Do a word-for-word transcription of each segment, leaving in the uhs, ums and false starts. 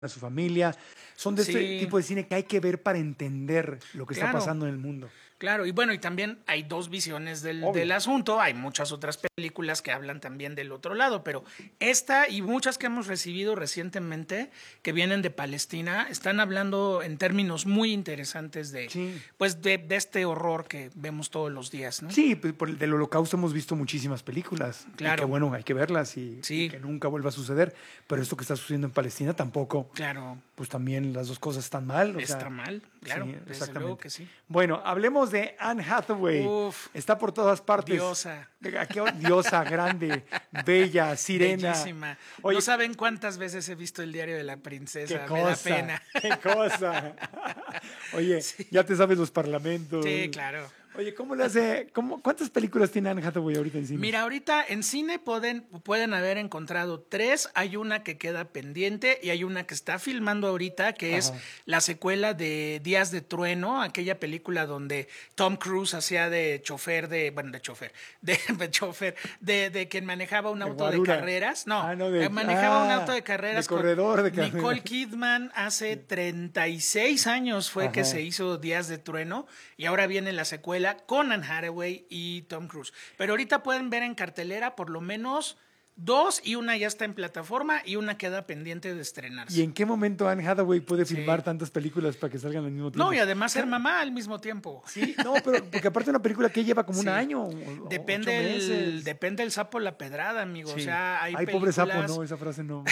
a su familia. Son de este Sí, tipo de cine que hay que ver para entender lo que está claro. pasando en el mundo. Claro, y bueno, y también hay dos visiones del, del Obvio. asunto, hay muchas otras películas que hablan también del otro lado, pero esta y muchas que hemos recibido recientemente que vienen de Palestina están hablando en términos muy interesantes de, Sí. pues de, de este horror que vemos todos los días, ¿no? Sí, pues, por el del Holocausto hemos visto muchísimas películas. Claro. Y que bueno, hay que verlas y, Sí. y que nunca vuelva a suceder. Pero esto que está sucediendo en Palestina tampoco. Claro, Pues también las dos cosas están mal. o está sea, mal, claro, sí, desde exactamente. luego que sí. Bueno, hablemos de Anne Hathaway. Uf. Está por todas partes. Diosa. Aquí, diosa, grande, bella, sirena. Bellísima. Oye, No saben cuántas veces he visto el diario de la qué princesa, cosa, me da pena. qué cosa. Oye, ya te sabes los parlamentos. Sí, claro. Oye, ¿cómo le hace? Cómo, ¿Cuántas películas tiene Anne Hathaway ahorita en cine? Mira, ahorita en cine pueden, pueden haber encontrado tres. Hay una que queda pendiente y hay una que está filmando ahorita, que es Ajá. la secuela de Días de Trueno, aquella película donde Tom Cruise hacía de chofer de, bueno, de chofer, de, de chofer, de, de quien manejaba un De auto de guarura. carreras. No, Ah, no, de- eh, manejaba un ah, auto de carreras. de corredor de con carreras. Nicole Kidman hace treinta y seis años fue que Ajá. se hizo Días de Trueno y ahora viene la secuela con Anne Hathaway y Tom Cruise. Pero ahorita pueden ver en cartelera por lo menos dos y una ya está en plataforma y una queda pendiente de estrenarse. ¿Y en qué momento Anne Hathaway puede Sí. filmar tantas películas para que salgan al mismo tiempo? No, y además ser mamá al mismo tiempo. Sí, no, pero porque aparte una película que lleva como un Sí. año. o- Depende ocho el, meses. depende el sapo la pedrada, amigo. Sí. O sea, hay Ay, películas... pobre sapo, no, esa frase no.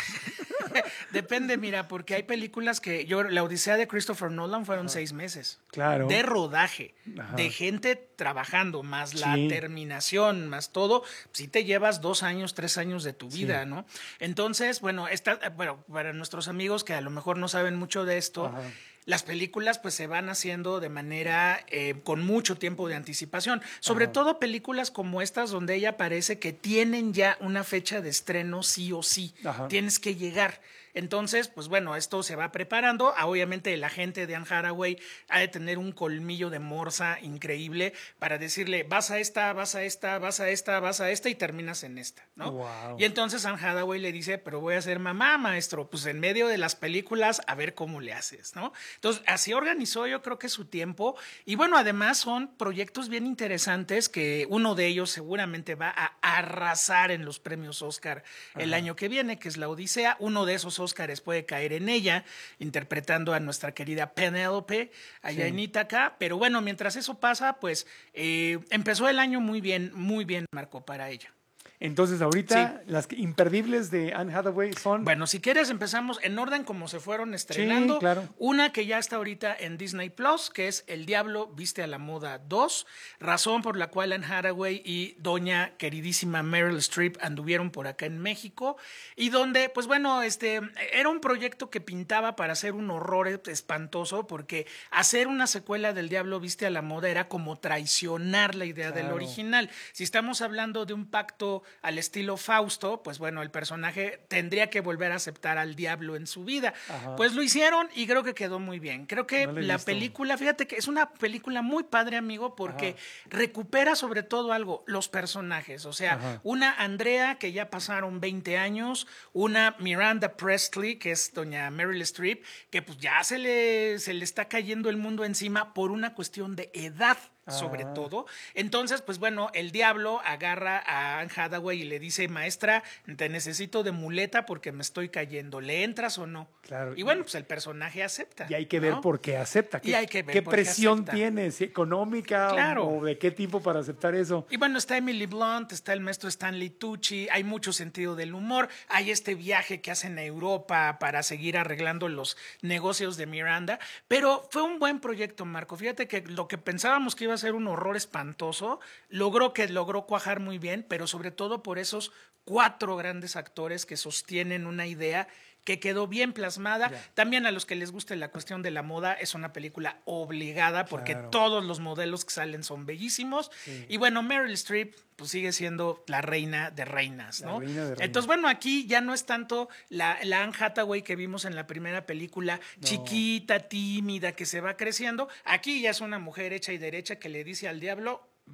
Depende, mira, porque hay películas que yo, la Odisea de Christopher Nolan fueron Ajá. seis meses. Claro. De rodaje, Ajá. de gente trabajando, más la Sí. terminación, más todo, sí te llevas dos años, tres años de tu Sí. vida, ¿no? Entonces, bueno, esta, bueno, para nuestros amigos que a lo mejor no saben mucho de esto, Ajá. las películas pues se van haciendo de manera eh, con mucho tiempo de anticipación. Sobre Ajá. todo películas como estas donde ella parece que tienen ya una fecha de estreno sí o sí. Ajá. Tienes que llegar. Entonces, pues bueno, esto se va preparando. Ah, obviamente el agente de Anne Hathaway ha de tener un colmillo de morsa increíble para decirle, vas a esta, vas a esta, vas a esta, vas a esta y terminas en esta, ¿no? Wow. Y entonces Anne Hathaway le dice, pero voy a ser mamá, maestro, pues en medio de las películas, a ver cómo le haces, ¿no? Entonces, así organizó yo creo que su tiempo. Y bueno, además son proyectos bien interesantes que uno de ellos seguramente va a arrasar en los premios Oscar el Ajá. año que viene, que es La Odisea. Uno de esos Oscars puede caer en ella, interpretando a nuestra querida Penélope allá Sí. en Ítaca. Pero bueno, mientras eso pasa, pues eh, empezó el año muy bien, muy bien, Marco, para ella. Entonces, ahorita las que- imperdibles de Anne Hathaway son. Bueno, si quieres empezamos en orden como se fueron estrenando. Sí, claro. Una que ya está ahorita en Disney Plus, que es El Diablo Viste a la Moda dos, razón por la cual Anne Hathaway y doña queridísima Meryl Streep anduvieron por acá en México, y donde, pues bueno, este era un proyecto que pintaba para hacer un horror espantoso, porque hacer una secuela del Diablo Viste a la Moda era como traicionar la idea del Claro. original. Si estamos hablando de un pacto al estilo Fausto, pues bueno, el personaje tendría que volver a aceptar al diablo en su vida. Ajá. Pues lo hicieron y creo que quedó muy bien. Creo que No la he la visto. película, fíjate que es una película muy padre, amigo, porque Ajá. recupera sobre todo algo, los personajes. O sea, Ajá. una Andrea que ya pasaron veinte años, una Miranda Presley, que es doña Meryl Streep, que pues ya se le, se le está cayendo el mundo encima por una cuestión de edad, sobre Ah. todo. Entonces, pues bueno, el diablo agarra a Anne Hathaway y le dice, maestra, te necesito de muleta porque me estoy cayendo. ¿Le entras o no? Claro. Y bueno, pues el personaje acepta. Y hay que ver ¿no? por qué acepta. ¿Qué, Y hay que ver qué por qué presión acepta. tiene? ¿Si económica o- Claro. o, de qué tipo para aceptar eso? Y bueno, está Emily Blunt, está el maestro Stanley Tucci, hay mucho sentido del humor, hay este viaje que hacen a Europa para seguir arreglando los negocios de Miranda, pero fue un buen proyecto, Marco. Fíjate que lo que pensábamos que iba a ser un horror espantoso, logró que logró cuajar muy bien, pero sobre todo por esos cuatro grandes actores que sostienen una idea que quedó bien plasmada. Ya. También a los que les guste la cuestión de la moda, es una película obligada porque Claro. todos los modelos que salen son bellísimos. Sí. Y bueno, Meryl Streep pues sigue siendo la reina de reinas, La ¿no? reina de reinas. Entonces, bueno, aquí ya no es tanto la, la Anne Hathaway que vimos en la primera película, No. chiquita, tímida, que se va creciendo. Aquí ya es una mujer hecha y derecha que le dice al diablo, va.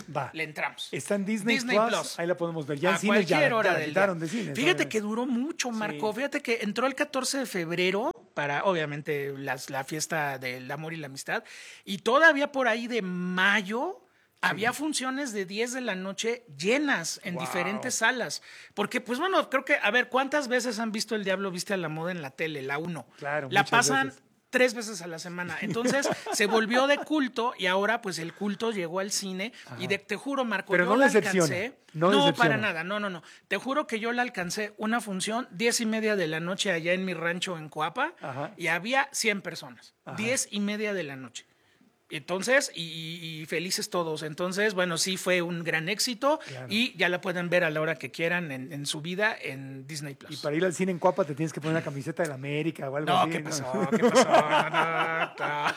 Va. Le entramos. Está en Disney, Disney Plus, Plus. ahí la podemos ver. Ya A en cines ya, cualquier hora ya la del quitaron día. de cines. Fíjate obviamente. que duró mucho, Marco. Sí. Fíjate que entró el catorce de febrero para, obviamente, las, la fiesta del amor y la amistad. Y todavía por ahí de mayo había funciones de diez de la noche llenas en Wow. diferentes salas. Porque, pues bueno, creo que, a ver, ¿cuántas veces han visto El Diablo Viste a la Moda en la tele? La uno. Claro, La muchas pasan veces. tres veces a la semana. Entonces se volvió de culto y ahora pues el culto llegó al cine. Y de, te juro, Marco, Pero yo no la decepciona, alcancé. no No, decepciona. para nada, no, no, no. Te juro que yo la alcancé una función diez y media de la noche allá en mi rancho en Coapa Ajá. y había cien personas. Ajá. Diez y media de la noche. Entonces, y, y felices todos. Entonces, bueno, sí fue un gran éxito Claro. y ya la pueden ver a la hora que quieran en, en su vida en Disney Plus. Y para ir al cine en Cuapa te tienes que poner una camiseta de la América o algo No, así. ¿qué pasó? ¿Qué pasó? No, no, no.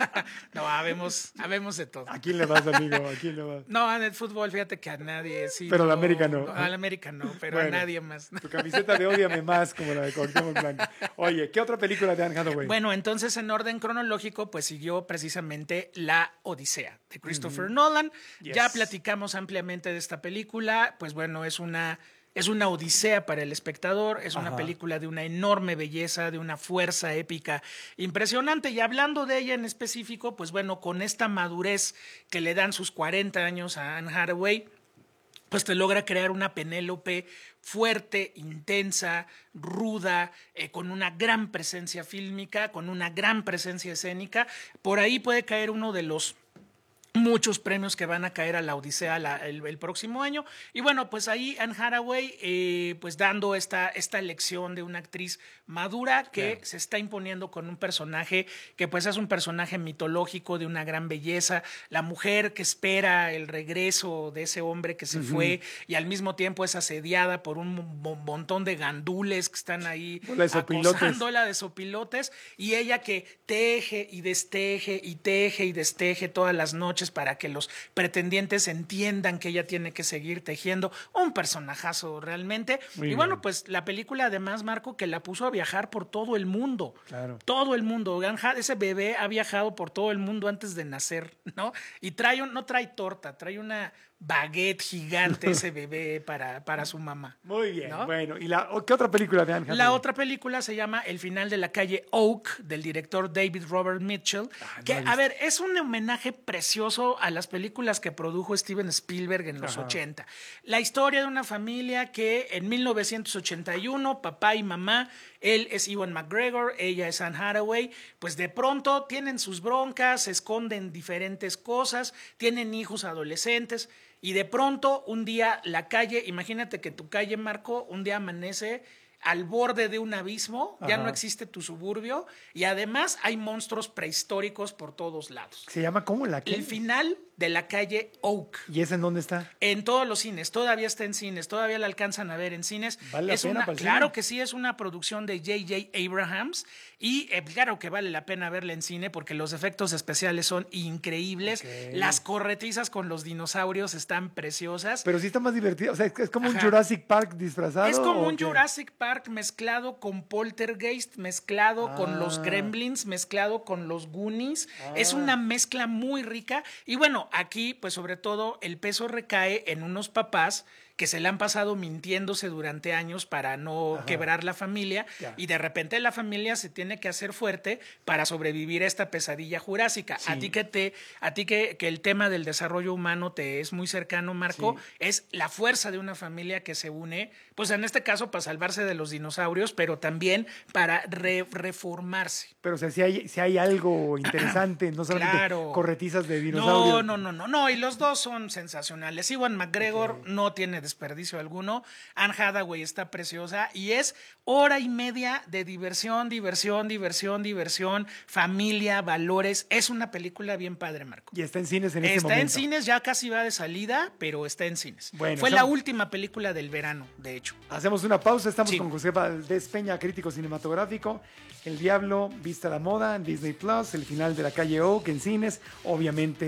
No, habemos, habemos de todo. ¿A quién le vas, amigo? ¿A quién le vas? No, en el fútbol, fíjate que a nadie. Sí, Pero a la América no. A la América no, pero Bueno. a nadie más. Tu camiseta de Ódiame Más, como la de Cuauhtémoc Blanco. Oye, ¿qué otra película de Anne Hathaway? Bueno, entonces en orden cronológico, pues siguió precisamente La Odisea de Christopher Nolan. Yes. Ya platicamos ampliamente de esta película. Pues bueno, es una, es una odisea para el espectador. Es una Ajá. película de una enorme belleza, de una fuerza épica impresionante. Y hablando de ella en específico, pues bueno, con esta madurez que le dan sus cuarenta años a Anne Hathaway, pues te logra crear una Penélope fuerte, intensa, ruda, eh, con una gran presencia fílmica, con una gran presencia escénica. Por ahí puede caer uno de los muchos premios que van a caer a la Odisea la, el, el próximo año. Y bueno, pues ahí Anne Hathaway, eh, pues dando esta, esta lección de una actriz madura que Claro. se está imponiendo con un personaje que pues es un personaje mitológico de una gran belleza, la mujer que espera el regreso de ese hombre que se uh-huh. fue y al mismo tiempo es asediada por un montón de gandules que están ahí acosándola de sopilotes, y ella que teje y desteje y teje y desteje todas las noches para que los pretendientes entiendan que ella tiene que seguir tejiendo. Un personajazo realmente. Muy y bien. Bueno, pues la película además, Marco, que la puso a viajar por todo el mundo. Claro. Todo el mundo. Ese bebé ha viajado por todo el mundo antes de nacer, ¿no? Y trae un, no trae torta, trae una baguette gigante ese bebé para, para su mamá. Muy bien, ¿no? Bueno, ¿y la, qué otra película de Anne Hathaway? La otra película se llama El final de la calle Oak, del director David Robert Mitchell, ah, que, no a ver, es un homenaje precioso a las películas que produjo Steven Spielberg en los Ajá. ochenta. La historia de una familia que en mil novecientos ochenta y uno, papá y mamá, él es Ewan McGregor, ella es Anne Hathaway, pues de pronto tienen sus broncas, se esconden diferentes cosas, tienen hijos adolescentes. Y de pronto, un día, la calle, imagínate que tu calle, Marco, un día amanece al borde de un abismo, Ajá. ya no existe tu suburbio, y además hay monstruos prehistóricos por todos lados. ¿Se llama cómo la calle? El final de la calle Oak. ¿Y ese en dónde está? En todos los cines, todavía está en cines, todavía la alcanzan a ver en cines. ¿Vale la es pena una, para el claro cine? que sí, es una producción de J J Abrahams y eh, claro que vale la pena verla en cine porque los efectos especiales son increíbles, okay. Las corretizas con los dinosaurios están preciosas. Pero sí está más divertido, o sea, es como Ajá. un Jurassic Park disfrazado. Es como un qué? Jurassic Park mezclado con Poltergeist, mezclado ah. con los Gremlins, mezclado con los Goonies. Ah. Es una mezcla muy rica y bueno, aquí pues sobre todo el peso recae en unos papás que se le han pasado mintiéndose durante años para no Ajá. quebrar la familia yeah. y de repente la familia se tiene que hacer fuerte para sobrevivir a esta pesadilla jurásica. Sí. A ti que te, a ti que, que el tema del desarrollo humano te es muy cercano, Marco, sí. es la fuerza de una familia que se une, pues en este caso para salvarse de los dinosaurios, pero también para re, reformarse. Pero o sea, si hay, si hay algo interesante, no solamente claro. corretizas de dinosaurios. No, no, no, no, no, y los dos son sensacionales. Ewan McGregor okay. no tiene desperdicio alguno. Anne Hathaway está preciosa y es hora y media de diversión, diversión, diversión, diversión, familia, valores. Es una película bien padre, Marco. Y está en cines en este está momento. Está en cines, ya casi va de salida, pero está en cines. Bueno, Fue estamos... la última película del verano, de hecho. Hacemos una pausa, estamos sí. con José Valdés Peña, crítico cinematográfico. El Diablo viste a la moda en Disney Plus, el final de la calle Oak en cines, obviamente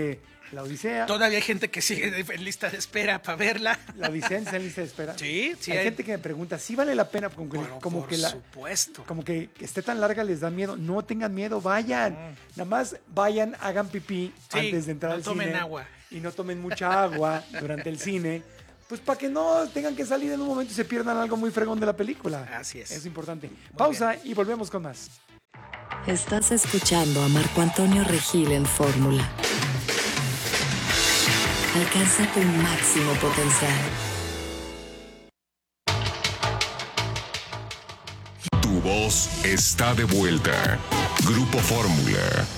La Odisea. Todavía hay gente que sigue en lista de espera para verla. La Odisea está en lista de espera. Sí, sí. Hay, hay gente que me pregunta, ¿sí vale la pena? Como que, Pero como por que la, supuesto. Como que esté tan larga les da miedo. No tengan miedo, vayan. Mm. Nada más vayan, hagan pipí Sí, antes de entrar no al tomen cine. agua. Y no tomen mucha agua durante el cine. Pues para que no tengan que salir en un momento y se pierdan algo muy fregón de la película. Así es. Es importante. Muy Pausa bien. y volvemos con más. Estás escuchando a Marco Antonio Regil en Fórmula. Alcanza tu máximo potencial. Tu voz está de vuelta. Grupo Fórmula.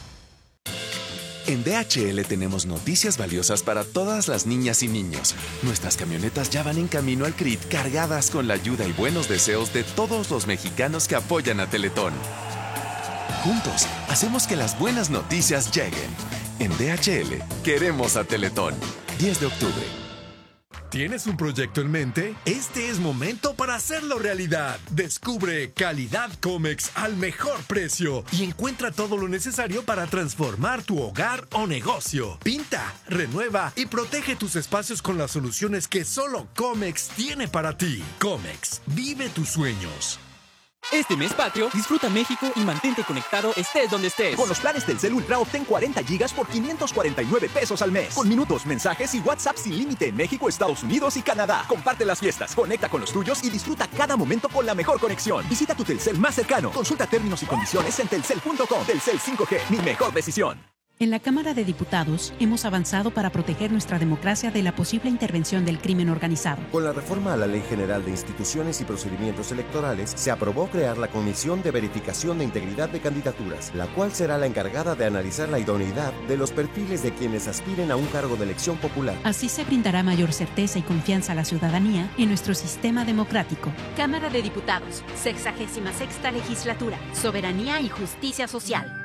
En D H L tenemos noticias valiosas para todas las niñas y niños. Nuestras camionetas ya van en camino al C R I T cargadas con la ayuda y buenos deseos de todos los mexicanos que apoyan a Teletón. Juntos, hacemos que las buenas noticias lleguen. En D H L, queremos a Teletón. diez de octubre. ¿Tienes un proyecto en mente? Este es momento para hacerlo realidad. Descubre Calidad Comex al mejor precio y encuentra todo lo necesario para transformar tu hogar o negocio. Pinta, renueva y protege tus espacios con las soluciones que solo Comex tiene para ti. Comex, vive tus sueños. Este mes patrio, disfruta México y mantente conectado estés donde estés. Con los planes Telcel Ultra obtén cuarenta gigas por quinientos cuarenta y nueve pesos al mes. Con minutos, mensajes y WhatsApp sin límite en México, Estados Unidos y Canadá. Comparte las fiestas, conecta con los tuyos y disfruta cada momento con la mejor conexión. Visita tu Telcel más cercano. Consulta términos y condiciones en telcel punto com. Telcel cinco G, mi mejor decisión. En la Cámara de Diputados hemos avanzado para proteger nuestra democracia de la posible intervención del crimen organizado. Con la reforma a la Ley General de Instituciones y Procedimientos Electorales, se aprobó crear la Comisión de Verificación de Integridad de Candidaturas, la cual será la encargada de analizar la idoneidad de los perfiles de quienes aspiren a un cargo de elección popular. Así se brindará mayor certeza y confianza a la ciudadanía en nuestro sistema democrático. Cámara de Diputados, sexagésima sexta legislatura, soberanía y justicia social.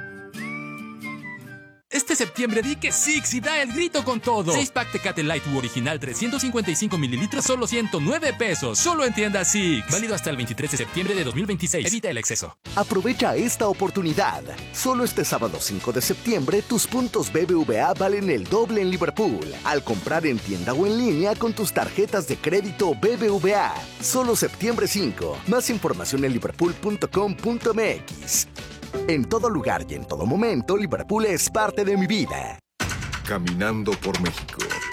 Este septiembre di que Six y da el grito con todo. seis pack Tecate Light U original trescientos cincuenta y cinco mililitros, solo ciento nueve pesos. Solo en tienda Six. Válido hasta el veintitrés de septiembre de dos mil veintiséis. Evita el exceso. Aprovecha esta oportunidad. Solo este sábado cinco de septiembre, tus puntos B B V A valen el doble en Liverpool. Al comprar en tienda o en línea con tus tarjetas de crédito B B V A. Solo septiembre cinco. Más información en liverpool punto com punto m x. En todo lugar y en todo momento, Liverpool es parte de mi vida. Caminando por México.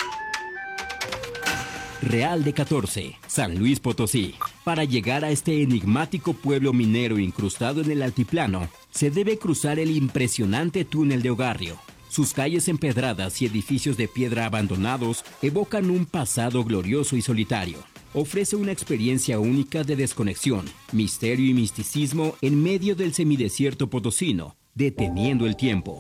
Real de catorce, San Luis Potosí. Para llegar a este enigmático pueblo minero incrustado en el altiplano, se debe cruzar el impresionante túnel de Ogarrio. Sus calles empedradas y edificios de piedra abandonados evocan un pasado glorioso y solitario. Ofrece una experiencia única de desconexión, misterio y misticismo en medio del semidesierto potosino, deteniendo el tiempo.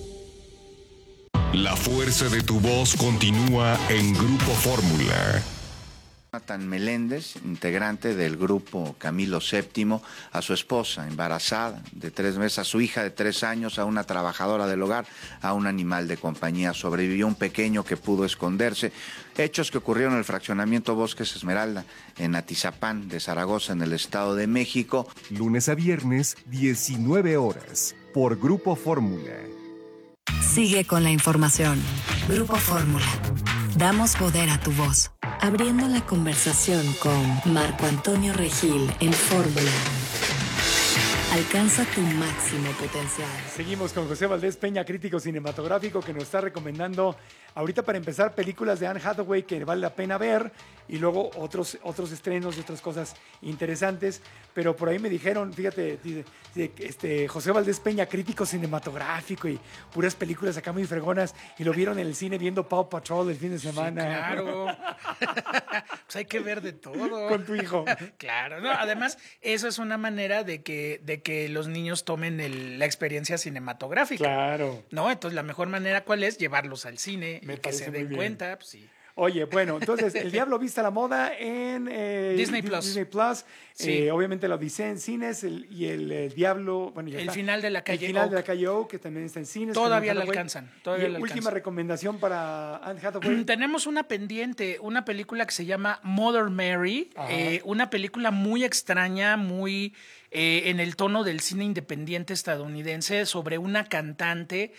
La fuerza de tu voz continúa en Grupo Fórmula. Jonathan Meléndez, integrante del grupo Camilo séptimo, a su esposa embarazada de tres meses, a su hija de tres años, a una trabajadora del hogar, a un animal de compañía. Sobrevivió un pequeño que pudo esconderse. Hechos que ocurrieron en el fraccionamiento Bosques Esmeralda, en Atizapán de Zaragoza, en el Estado de México. Lunes a viernes, diecinueve horas, por Grupo Fórmula. Sigue con la información. Grupo Fórmula. Damos poder a tu voz. Abriendo la conversación con Marco Antonio Regil en Fórmula. Alcanza tu máximo potencial. Seguimos con José Valdés Peña, crítico cinematográfico, que nos está recomendando ahorita para empezar películas de Anne Hathaway que vale la pena ver y luego otros, otros estrenos y otras cosas interesantes. Pero por ahí me dijeron, fíjate, este, José Valdés Peña, crítico cinematográfico y puras películas acá muy fregonas, y lo vieron en el cine viendo Paw Patrol el fin de semana. Sí, claro. Pues hay que ver de todo. Con tu hijo. Claro. No, además, eso es una manera de que, de que los niños tomen el, la experiencia cinematográfica. Claro. ¿No? Entonces, la mejor manera, ¿cuál es? Llevarlos al cine, Me y que se den bien. cuenta, pues sí. Oye, bueno, entonces, El Diablo Viste a la Moda en eh, Disney Plus. Disney Plus. Sí. Eh, obviamente la Odisea en cines el, y el, el Diablo, bueno, ya El está. final de la calle El final Oak. de la calle Oak, que también está en cines. Todavía con la Hathaway. alcanzan. Todavía y la última alcanzan. recomendación para Anne Hathaway. Tenemos una pendiente, una película que se llama Mother Mary, eh, una película muy extraña, muy eh, en el tono del cine independiente estadounidense, sobre una cantante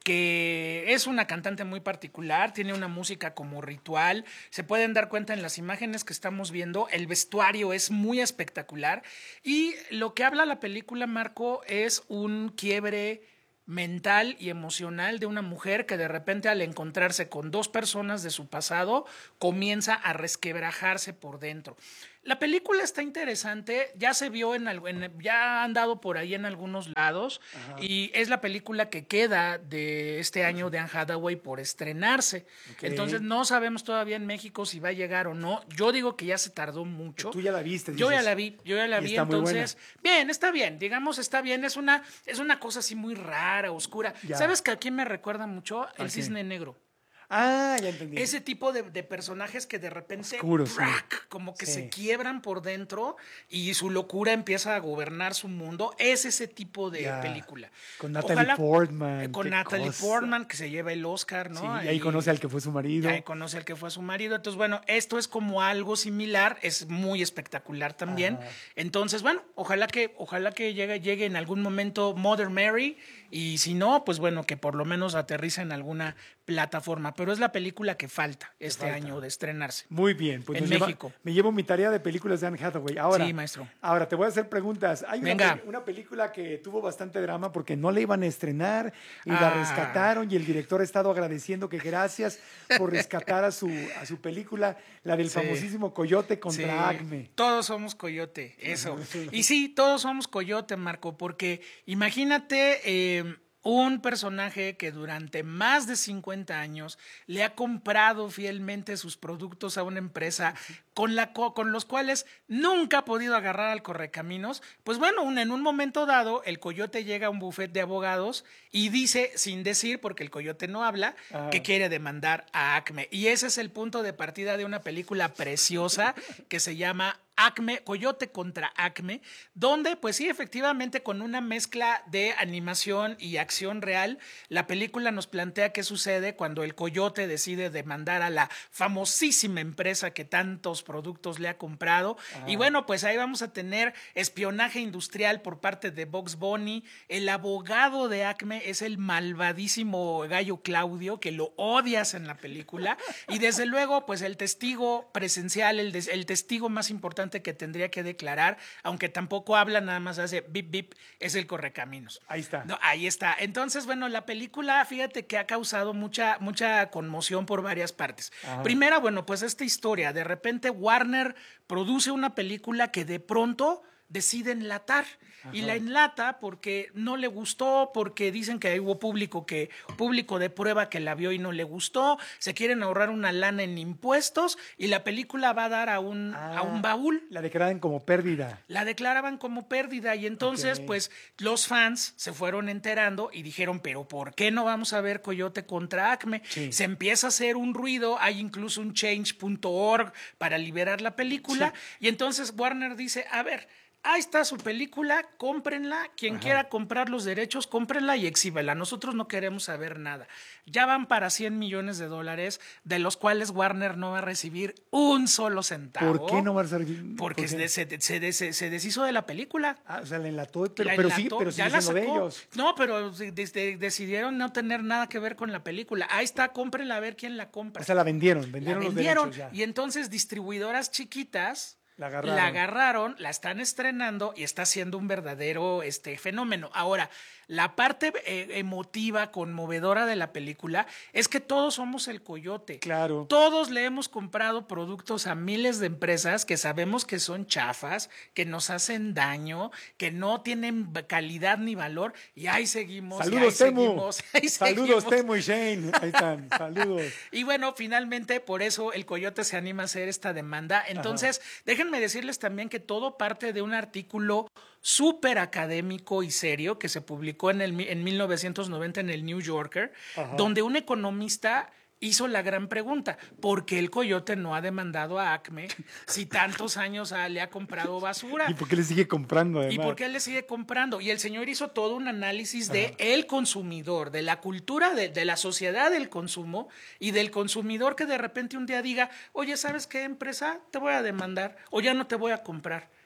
que es una cantante muy particular, tiene una música como ritual, se pueden dar cuenta en las imágenes que estamos viendo, el vestuario es muy espectacular y lo que habla la película, Marco, es un quiebre mental y emocional de una mujer que de repente al encontrarse con dos personas de su pasado comienza a resquebrajarse por dentro. La película está interesante, ya se vio en, en ya ha andado por ahí en algunos lados. Ajá. Y es la película que queda de este año de Anne Hathaway por estrenarse. Okay. Entonces no sabemos todavía en México si va a llegar o no. Yo digo que ya se tardó mucho. Tú ya la viste. Dices. Yo ya la vi, yo ya la vi. Está entonces, bien, está bien, digamos está bien. Es una es una cosa así muy rara, oscura. Ya. ¿Sabes que a quién me recuerda mucho? El okay. Cisne Negro. Ah, ya entendí. Ese tipo de, de personajes que de repente Oscuros, ¡brac! Sí. como que sí. se quiebran por dentro y su locura empieza a gobernar su mundo. Es ese tipo de ya. película. Con Natalie Ojalá, Portman. Con Natalie cosa. Portman, que se lleva el Oscar, ¿no? Sí, y ahí y, conoce al que fue su marido. Ahí conoce al que fue su marido. Entonces, bueno, esto es como algo similar, es muy espectacular también. Ajá. Entonces, bueno, ojalá que, ojalá que llegue, llegue en algún momento Mother Mary. Y si no, pues bueno, que por lo menos aterriza en alguna plataforma. Pero es la película que falta este falta. año de estrenarse. Muy bien. Pues en México. Lleva, me llevo mi tarea de películas de Anne Hathaway. Ahora, sí, maestro. Ahora, te voy a hacer preguntas. Hay Venga. Una, una película que tuvo bastante drama porque no la iban a estrenar y ah. la rescataron y el director ha estado agradeciendo que gracias por rescatar a su, a su película, la del sí. famosísimo Coyote contra sí. Acme. Todos somos Coyote, eso. Y sí, todos somos Coyote, Marco, porque imagínate... Eh, un personaje que durante más de cincuenta años le ha comprado fielmente sus productos a una empresa con, la, con los cuales nunca ha podido agarrar al correcaminos, pues bueno, un, en un momento dado el Coyote llega a un bufete de abogados y dice, sin decir, porque el Coyote no habla, ah. que quiere demandar a Acme. Y ese es el punto de partida de una película preciosa que se llama Acme, Coyote contra Acme, donde pues sí, efectivamente con una mezcla de animación y acción real, la película nos plantea qué sucede cuando el Coyote decide demandar a la famosísima empresa que tantos productos le ha comprado. Ah. Y bueno, pues ahí vamos a tener espionaje industrial por parte de Bugs Bunny. El abogado de Acme es el malvadísimo Gallo Claudio, que lo odias en la película. Y desde luego, pues el testigo presencial, el, des- el testigo más importante que tendría que declarar, aunque tampoco habla, nada más hace bip bip, es el correcaminos. Ahí está. No, ahí está. Entonces, bueno, la película, fíjate que ha causado mucha, mucha conmoción por varias partes. Ajá. Primera, bueno, pues esta historia, de repente Warner produce una película que de pronto decide enlatar. Ajá. Y la enlata porque no le gustó, porque dicen que hubo público que público de prueba que la vio y no le gustó, se quieren ahorrar una lana en impuestos y la película va a dar a un, ah, a un baúl. La declaraban como pérdida. La declaraban como pérdida y entonces okay. pues los fans se fueron enterando y dijeron, pero ¿por qué no vamos a ver Coyote contra Acme? Sí. Se empieza a hacer un ruido, hay incluso un change punto org para liberar la película sí. y entonces Warner dice, a ver, ahí está su película, cómprenla. Quien Ajá. quiera comprar los derechos, cómprenla y exhíbela. Nosotros no queremos saber nada. Ya van para cien millones de dólares, de los cuales Warner no va a recibir un solo centavo. ¿Por qué no va a recibir? Porque se, se, se, se, se deshizo de la película. Ah, o sea, la enlató, pero, la pero enlató, sí, pero sí ya la sacó. De ellos. No, pero de, de, decidieron no tener nada que ver con la película. Ahí está, cómprenla a ver quién la compra. O sea, la vendieron, vendieron, la los vendieron derechos ya. Y entonces distribuidoras chiquitas La agarraron. la agarraron, la están estrenando y está siendo un verdadero este, fenómeno. Ahora, la parte eh, emotiva, conmovedora de la película es que todos somos el Coyote. Claro. Todos le hemos comprado productos a miles de empresas que sabemos que son chafas, que nos hacen daño, que no tienen calidad ni valor y ahí seguimos. Saludos, y ahí Temu. Seguimos, ahí Saludos, seguimos. Temu y Shane. Ahí están. Saludos. Y bueno, finalmente por eso el Coyote se anima a hacer esta demanda. Entonces, Ajá. déjenme decirles también que todo parte de un artículo súper académico y serio que se publicó en, el, en mil novecientos noventa en el New Yorker, Ajá. donde un economista hizo la gran pregunta, ¿por qué el Coyote no ha demandado a Acme si tantos años ha, le ha comprado basura? ¿Y por qué le sigue comprando además? ¿Y por qué le sigue comprando? Y el señor hizo todo un análisis de Ajá. el consumidor, de la cultura, de, de la sociedad del consumo y del consumidor que de repente un día diga, oye, ¿sabes qué, empresa? Te voy a demandar o ya no te voy a comprar.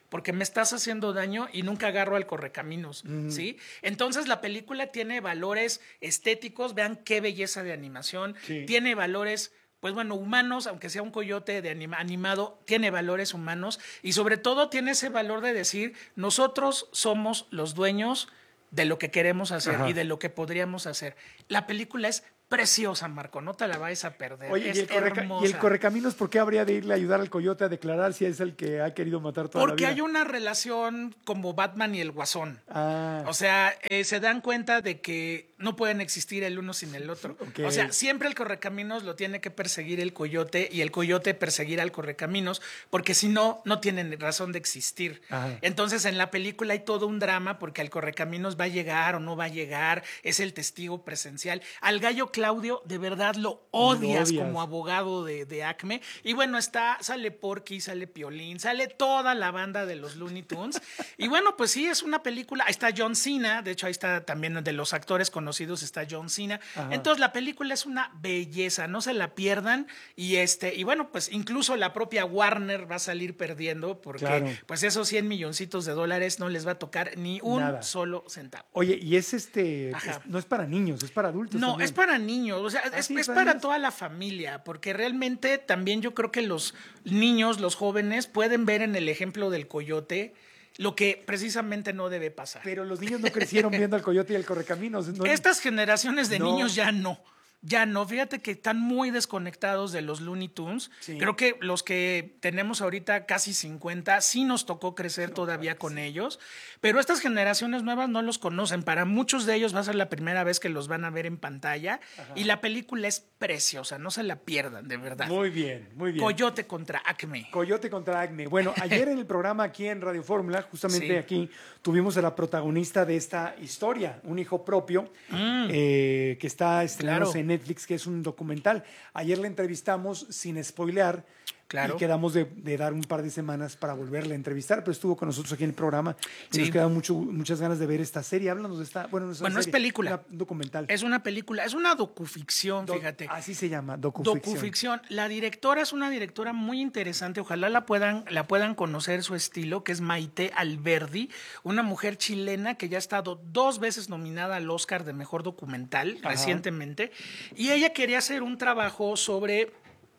porque me estás haciendo daño y nunca agarro al correcaminos, uh-huh. ¿sí? Entonces la película tiene valores estéticos, vean qué belleza de animación, sí. tiene valores, pues bueno, humanos, aunque sea un coyote de anima, animado, tiene valores humanos y sobre todo tiene ese valor de decir, nosotros somos los dueños de lo que queremos hacer Ajá. y de lo que podríamos hacer. La película es preciosa, Marco, no te la vayas a perder. Oye, es ¿y, el correca- ¿y el correcaminos por qué habría de irle a ayudar al coyote a declarar si es el que ha querido matar toda Porque la vida? hay una relación como Batman y el Guasón. Ah. O sea, eh, se dan cuenta de que no pueden existir el uno sin el otro. Okay. O sea, siempre el correcaminos lo tiene que perseguir el coyote y el coyote perseguir al correcaminos, porque si no, no tienen razón de existir. Ajá. Entonces, en la película hay todo un drama porque el correcaminos va a llegar o no va a llegar, es el testigo presencial. Al gallo Claudio, de verdad lo odias, lo odias. como abogado de, de Acme. Y bueno, está, sale Porky, sale Piolín, sale toda la banda de los Looney Tunes. Y bueno, pues sí, es una película. Ahí está John Cena, de hecho, ahí está también de los actores conocidos, está John Cena. Ajá. Entonces, la película es una belleza, no se la pierdan. Y este, y bueno, pues incluso la propia Warner va a salir perdiendo, porque claro. pues esos cien milloncitos de dólares no les va a tocar ni un Nada. solo centavo. Oye, y es este, es, no es para niños, es para adultos. No, también. es para niños. O sea, ¿Ah, es, sí, es para, para toda la familia, porque realmente también yo creo que los niños, los jóvenes, pueden ver en el ejemplo del coyote lo que precisamente no debe pasar. Pero los niños no crecieron viendo al coyote y al correcaminos. ¿No? Estas generaciones de no. niños ya no. Ya no, fíjate que están muy desconectados de los Looney Tunes. Sí. Creo que los que tenemos ahorita casi cincuenta, sí nos tocó crecer todavía con sí. ellos, pero estas generaciones nuevas no los conocen. Para muchos de ellos va a ser la primera vez que los van a ver en pantalla. Ajá. Y la película es preciosa, no se la pierdan, de verdad. Muy bien, muy bien. Coyote contra Acme. Coyote contra Acme. Bueno, ayer en el programa aquí en Radio Fórmula, justamente sí. aquí, tuvimos a la protagonista de esta historia, un hijo propio, mm. eh, que está estrenándose claro. en Netflix, que es un documental. Ayer la entrevistamos sin spoilear. Claro. Y quedamos de, de dar un par de semanas para volverle a entrevistar, pero estuvo con nosotros aquí en el programa y sí. nos quedan mucho, muchas ganas de ver esta serie. Háblanos de esta. Bueno, no es, bueno, serie, es película. Un documental. Es una película, es una docuficción, Do, fíjate. Así se llama, docuficción. Docuficción. La directora es una directora muy interesante. Ojalá la puedan, la puedan conocer su estilo, que es Maite Alberdi, una mujer chilena que ya ha estado dos veces nominada al Oscar de Mejor Documental Ajá. recientemente. Y ella quería hacer un trabajo sobre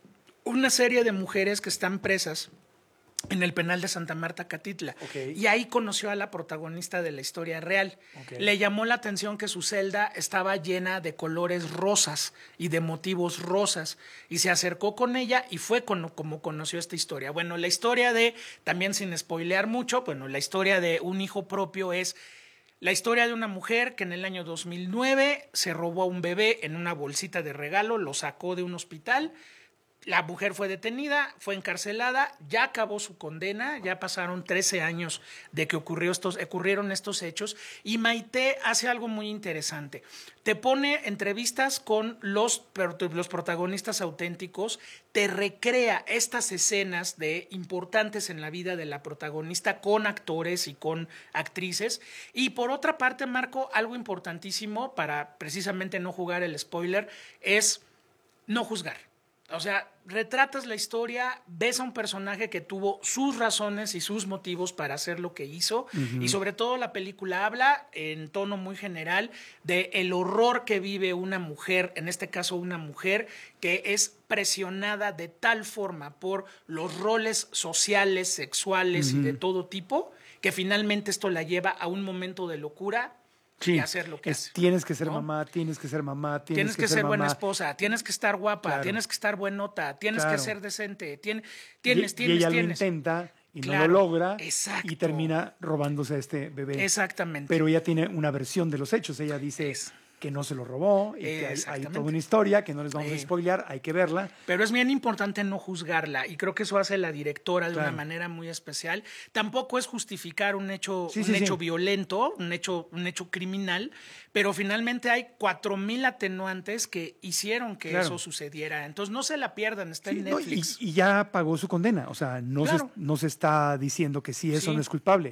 una serie de mujeres que están presas en el penal de Santa Marta, Catitla. Okay. Y ahí conoció a la protagonista de la historia real. Okay. Le llamó la atención que su celda estaba llena de colores rosas y de motivos rosas. Y se acercó con ella y fue con, como conoció esta historia. Bueno, la historia de, también sin spoilear mucho, bueno, la historia de un hijo propio es la historia de una mujer que en el año dos mil nueve se robó a un bebé en una bolsita de regalo, lo sacó de un hospital. La mujer fue detenida, fue encarcelada, ya acabó su condena, ya pasaron trece años de que ocurrió estos, ocurrieron estos hechos, y Maite hace algo muy interesante. Te pone entrevistas con los, los protagonistas auténticos, te recrea estas escenas de importantes en la vida de la protagonista con actores y con actrices. Y por otra parte, Marco, algo importantísimo para precisamente no jugar el spoiler es no juzgar. O sea, retratas la historia, ves a un personaje que tuvo sus razones y sus motivos para hacer lo que hizo, uh-huh. y sobre todo la película habla en tono muy general de el horror que vive una mujer, en este caso una mujer que es presionada de tal forma por los roles sociales, sexuales uh-huh. y de todo tipo, que finalmente esto la lleva a un momento de locura. Sí, y hacer lo que es, hace. Tienes que ser ¿no? mamá, tienes que ser mamá, tienes, tienes que, que ser, ser buena mamá. esposa, tienes que estar guapa, claro. tienes que estar buenota, tienes claro. que ser decente, tienes, tienes, y, tienes. Y ella tienes. lo intenta y claro. no lo logra. Exacto. Y termina robándose a este bebé. Exactamente. Pero ella tiene una versión de los hechos. Ella dice es. que no se lo robó y que hay, hay toda una historia que no les vamos eh. a spoilear, hay que verla. Pero es bien importante no juzgarla y creo que eso hace la directora de claro. una manera muy especial. Tampoco es justificar un hecho, sí, un sí, hecho sí. violento, un hecho, un hecho criminal, pero finalmente hay cuatro mil atenuantes que hicieron que claro. eso sucediera. Entonces no se la pierdan, está sí, en Netflix. No, y, y ya pagó su condena, o sea, no, claro. se, no se está diciendo que sí, eso sí. no es culpable.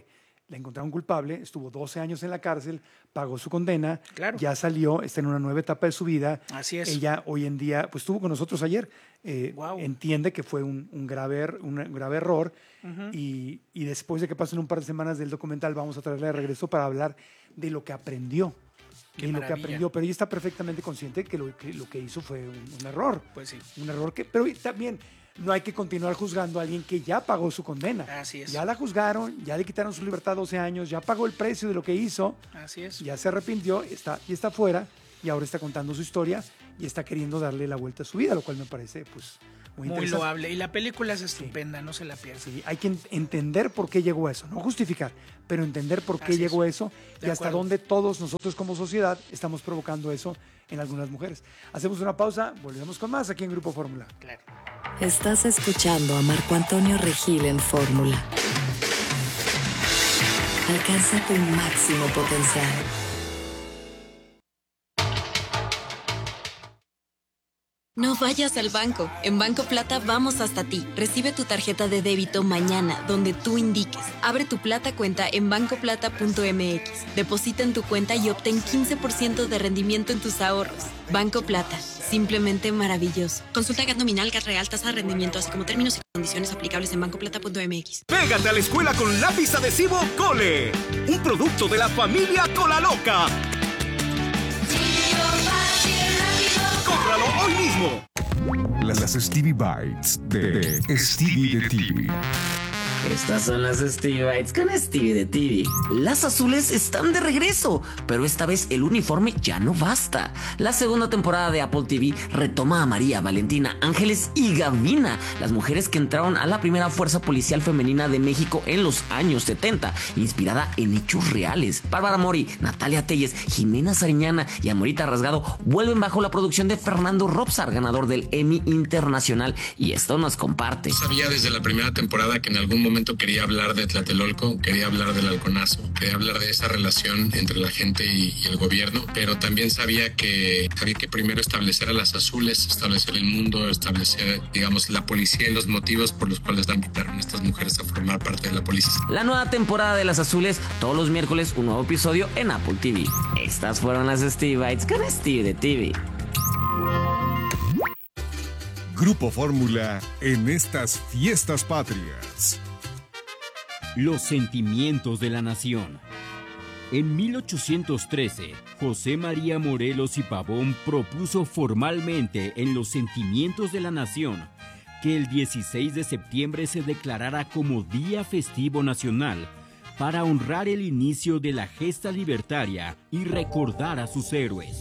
la encontraron culpable, estuvo doce años en la cárcel, pagó su condena, Claro. ya salió, está en una nueva etapa de su vida. Así es. Ella hoy en día, pues estuvo con nosotros ayer, eh, entiende que fue un, un, grave, er- un grave error Ujú. y, y después de que pasen un par de semanas del documental vamos a traerle de regreso para hablar de lo que aprendió. Qué de lo que maravilla. aprendió, pero ella está perfectamente consciente que lo que, lo que hizo fue un, un error. Pues sí. Un error que, pero también no hay que continuar juzgando a alguien que ya pagó su condena. Así es. Ya la juzgaron, ya le quitaron su libertad doce años, ya pagó el precio de lo que hizo, Así es. ya se arrepintió, está, y está fuera y ahora está contando su historia y está queriendo darle la vuelta a su vida, lo cual me parece pues muy, Muy interesante. loable. Y la película es estupenda, no se la pierdan. Sí, hay que en- entender por qué llegó a eso, no justificar, pero entender por qué Así llegó es. a eso y De hasta acuerdo. dónde todos nosotros como sociedad estamos provocando eso en algunas mujeres. Hacemos una pausa, volvemos con más aquí en Grupo Fórmula. Claro. Estás escuchando a Marco Antonio Regil en Fórmula. Alcanza tu máximo potencial. No vayas al banco. En Banco Plata vamos hasta ti. Recibe tu tarjeta de débito mañana, donde tú indiques. Abre tu Plata cuenta en banco plata punto m x. Deposita en tu cuenta y obtén quince por ciento de rendimiento en tus ahorros. Banco Plata. Simplemente maravilloso. Consulta G A T nominal, G A T real, tasa de rendimiento, así como términos y condiciones aplicables en banco plata punto m x. Pégate a la escuela con lápiz adhesivo Cole, un producto de la familia Cola Loca. ¡Cómpralo hoy mismo! Las Stevie Bites de Stevie de T V. Estas son las Stevie Bites con Stevie de T V. Las azules están de regreso, pero esta vez el uniforme ya no basta. La segunda temporada de Apple T V retoma a María, Valentina, Ángeles y Gavina, las mujeres que entraron a la primera fuerza policial femenina de México en los años setenta, inspirada en hechos reales. Bárbara Mori, Natalia Telles, Jimena Sariñana y Amorita Rasgado vuelven bajo la producción de Fernando Robsar, ganador del Emmy Internacional, y esto nos comparte. Sabía desde la primera temporada que en algún momento quería hablar de Tlatelolco, quería hablar del halconazo, quería hablar de esa relación entre la gente y, y el gobierno, pero también sabía que había que primero establecer a las azules, establecer el mundo, establecer, digamos, la policía y los motivos por los cuales la invitaron a estas mujeres a formar parte de la policía. La nueva temporada de Las Azules, todos los miércoles un nuevo episodio en Apple T V. Estas fueron las Stevie Bites con Stevie de T V. Grupo Fórmula en estas fiestas patrias. Los sentimientos de la nación. En mil ochocientos trece, José María Morelos y Pavón propuso formalmente en los sentimientos de la nación que el dieciséis de septiembre se declarara como Día Festivo Nacional para honrar el inicio de la gesta libertaria y recordar a sus héroes.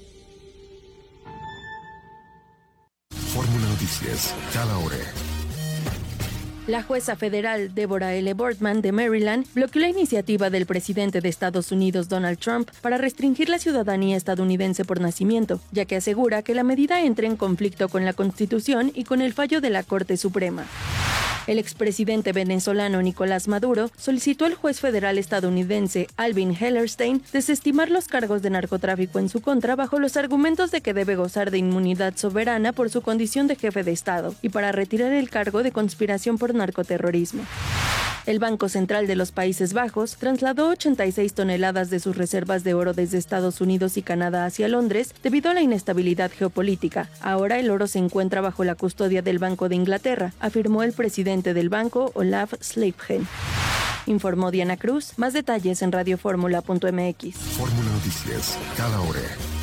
Fórmula Noticias, cada hora. La jueza federal Deborah L. Boardman de Maryland bloqueó la iniciativa del presidente de Estados Unidos Donald Trump para restringir la ciudadanía estadounidense por nacimiento, ya que asegura que la medida entra en conflicto con la Constitución y con el fallo de la Corte Suprema. El expresidente venezolano Nicolás Maduro solicitó al juez federal estadounidense Alvin Hellerstein desestimar los cargos de narcotráfico en su contra bajo los argumentos de que debe gozar de inmunidad soberana por su condición de jefe de Estado y para retirar el cargo de conspiración por narcoterrorismo. El Banco Central de los Países Bajos trasladó ochenta y seis toneladas de sus reservas de oro desde Estados Unidos y Canadá hacia Londres debido a la inestabilidad geopolítica. Ahora el oro se encuentra bajo la custodia del Banco de Inglaterra, afirmó el presidente del banco, Olaf Sleiphen. Informó Diana Cruz. Más detalles en radio fórmula punto m x. Fórmula Noticias, cada hora.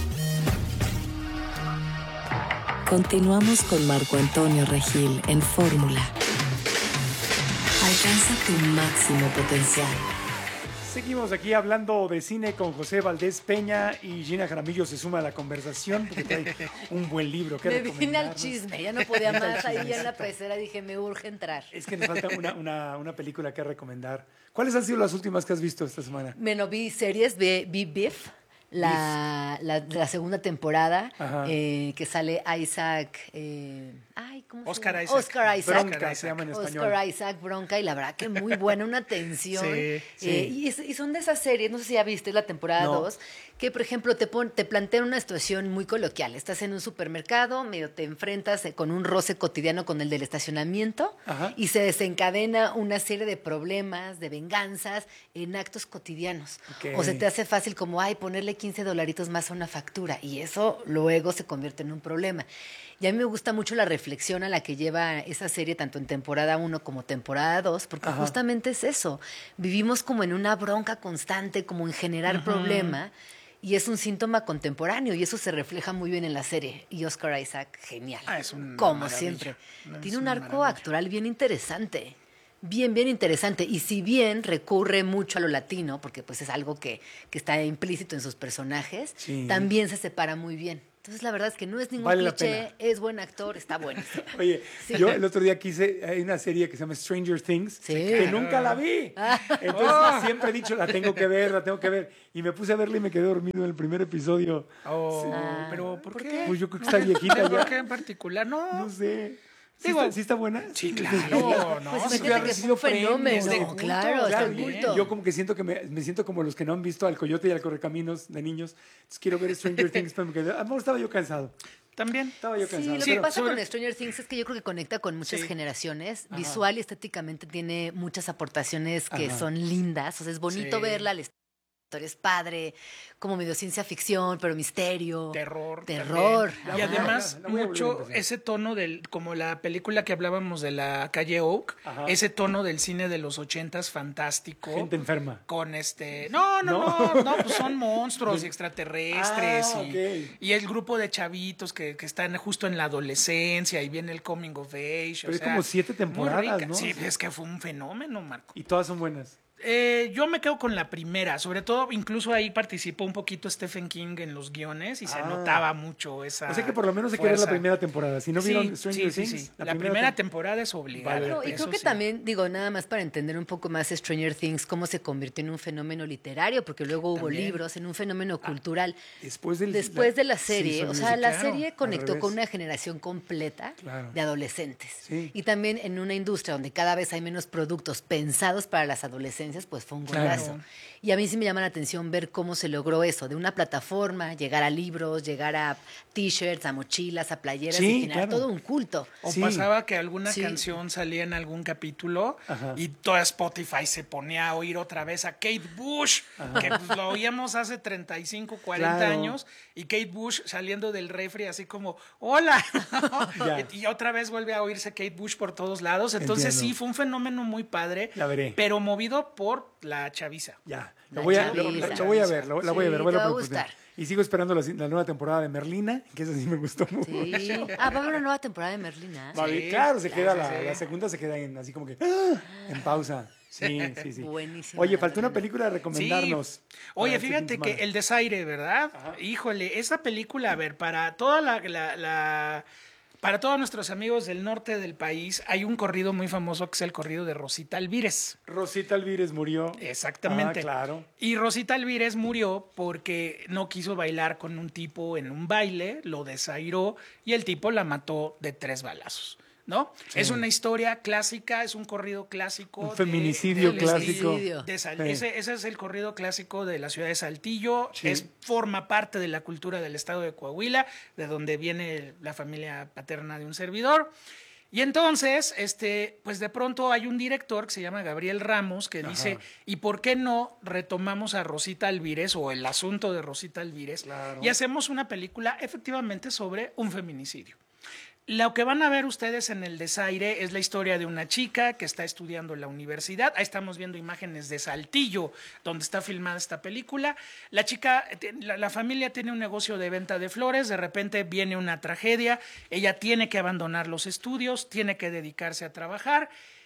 Continuamos con Marco Antonio Regil en Fórmula. Alcanza tu máximo potencial. Seguimos aquí hablando de cine con José Valdés Peña y Gina Jaramillo se suma a la conversación porque trae un buen libro que Me vine al recomendarnos. chisme, ya no podía más. Ahí ya en la pecera dije, me urge entrar. Es que nos falta una, una, una película que recomendar. ¿Cuáles han sido las últimas que has visto esta semana? Bueno, vi series, vi, vi Biff, la, la, la segunda temporada, Ajá. eh, que sale Isaac... Eh, Ay, ¿cómo Oscar se Isaac. llama? Oscar Isaac. Bronca se llama en español. Oscar Isaac, Bronca, y la verdad que muy buena, una tensión. Sí, sí. Eh, y, es, y son de esas series, no sé si ya viste la temporada No. dos, que por ejemplo te, pon, te plantean una situación muy coloquial. Estás en un supermercado, medio te enfrentas eh, con un roce cotidiano con el del estacionamiento Ajá. y se desencadena una serie de problemas, de venganzas en actos cotidianos. Ok. O se te hace fácil como, ay, ponerle quince dolaritos más a una factura y eso luego se convierte en un problema. Y a mí me gusta mucho la reflexión a la que lleva esa serie, tanto en temporada uno como temporada dos, porque Ajá. justamente es eso. Vivimos como en una bronca constante, como en generar Ujú. problema, y es un síntoma contemporáneo, y eso se refleja muy bien en la serie. Y Oscar Isaac, genial. Ah, es una como maravilla. siempre. Es Tiene un una arco maravilla. actoral bien interesante. Bien, bien interesante. Y si bien recurre mucho a lo latino, porque pues es algo que, que está implícito en sus personajes, Sí. también se separa muy bien. Entonces, la verdad es que no es ningún Vale la cliché, es buen actor, está buenísimo. Oye, Sí. yo el otro día quise, hay una serie que se llama Stranger Things, Sí. que Claro. nunca la vi. Entonces Oh. siempre he dicho, la tengo que ver, la tengo que ver. Y me puse a verla y me quedé dormido en el primer episodio. Oh, Ah. pero ¿por qué? Pues yo creo que está viejita ¿Por ya. qué en particular? No. No sé. ¿Sí, Digo, está, sí está buena? Sí, claro. No, Pues sí, imagínate ha que recibido fue un fenómeno, premios de culto, claro, está está y- bien. culto. Yo como que siento que me, me siento como los que no han visto al Coyote y al Correcaminos de niños. Entonces quiero ver Stranger Things, pero me quedé, a lo mejor estaba yo cansado. También. Estaba yo Sí, cansado. lo Sí, que pasa sobre- con Stranger Things es que yo creo que conecta con muchas Sí. generaciones. Ajá. Visual y estéticamente tiene muchas aportaciones que Ajá. son lindas. O sea, es bonito Sí. verla, la historia es padre, como medio ciencia ficción, pero misterio. Terror. Terror. también. Y Ajá. además, La- la voy a volver a mucho empezar. ese tono del, como la película que hablábamos de la calle Oak, Ajá. ese tono del cine de los ochentas fantástico. Gente enferma. Con este. No, no, No. no, no, pues son monstruos y extraterrestres. Ah, y, ok. y el grupo de chavitos que, que están justo en la adolescencia y viene el coming of age. Pero o es sea, como siete muy temporadas, rica. ¿no? Sí, es que fue un fenómeno, Marco. Y todas son buenas. Eh, yo me quedo con la primera, sobre todo, incluso ahí participó un poquito Stephen King en los guiones y se Ah. notaba mucho esa. O sea que por lo menos hay que ver la fuerza. primera temporada. Si no Sí, vieron Stranger sí, sí, Things, sí. La, primera, temporada es obligada. Vale. No, y eso creo que sí. también, digo, nada más para entender un poco más Stranger Things, cómo se convirtió en un fenómeno literario, porque luego hubo También. libros, en un fenómeno cultural. Después, del, Después de la sí, serie, son- o sea, sí, la claro, serie al conectó revés. con una generación completa Claro. de adolescentes. Sí. Y también en una industria donde cada vez hay menos productos pensados para las adolescencias, pues fue un Claro. golazo. Y a mí sí me llama la atención ver cómo se logró eso, de una plataforma, llegar a libros, llegar a t-shirts, a mochilas, a playeras Sí, y generar claro. todo un culto. O Sí. pasaba que alguna Sí. canción salía en algún capítulo Ajá. y toda Spotify se ponía a oír otra vez a Kate Bush, que pues, lo oíamos hace treinta y cinco, cuarenta Claro. años, y Kate Bush saliendo del refri así como, hola. Ya. y, y otra vez vuelve a oírse Kate Bush por todos lados. Entonces Entiendo. sí, fue un fenómeno muy padre, La veré. pero movido por la chaviza. Ya, La lo voy, a, lo, chaviza. lo- lo voy a ver, lo- la voy a Sí, ver. voy te va a la oportunidad. gustar. Y sigo esperando la, la nueva temporada de Merlina, que esa sí me gustó mucho. Sí. Ah, va a haber una nueva temporada de Merlina. Va a haber- Sí, claro, se claro, queda sí, la, sí. la segunda se queda en así como que ¡ah! En pausa. Sí, sí, sí. Buenísima Oye, la faltó una Merlina. película de recomendarnos. Sí. para Oye, este fin de fíjate que semana. El Desaire, ¿verdad? Híjole, esa película, a ver, para toda la, la- la- para todos nuestros amigos del norte del país, hay un corrido muy famoso que es el corrido de Rosita Alvírez. Rosita Alvírez murió. Exactamente. Ah, claro. Y Rosita Alvírez murió porque no quiso bailar con un tipo en un baile, lo desairó y el tipo la mató de tres balazos. ¿No? Es una historia clásica, es un corrido clásico. Un de- feminicidio del- clásico. de Sal- Sí. ese, ese es el corrido clásico de la ciudad de Saltillo. Sí. Es, forma parte de la cultura del estado de Coahuila, de donde viene la familia paterna de un servidor. Y entonces, este, pues de pronto hay un director que se llama Gabriel Ramos que dice, ¿y por qué no retomamos a Rosita Alvírez o el asunto de Rosita Alvírez y hacemos una película efectivamente sobre un feminicidio? Lo que van a ver ustedes en El Desaire es la historia de una chica que está estudiando en la universidad. Ahí estamos viendo imágenes de Saltillo, donde está filmada esta película. La chica, la, la familia tiene un negocio de venta de flores, de repente viene una tragedia, ella tiene que abandonar los estudios, tiene que dedicarse a trabajar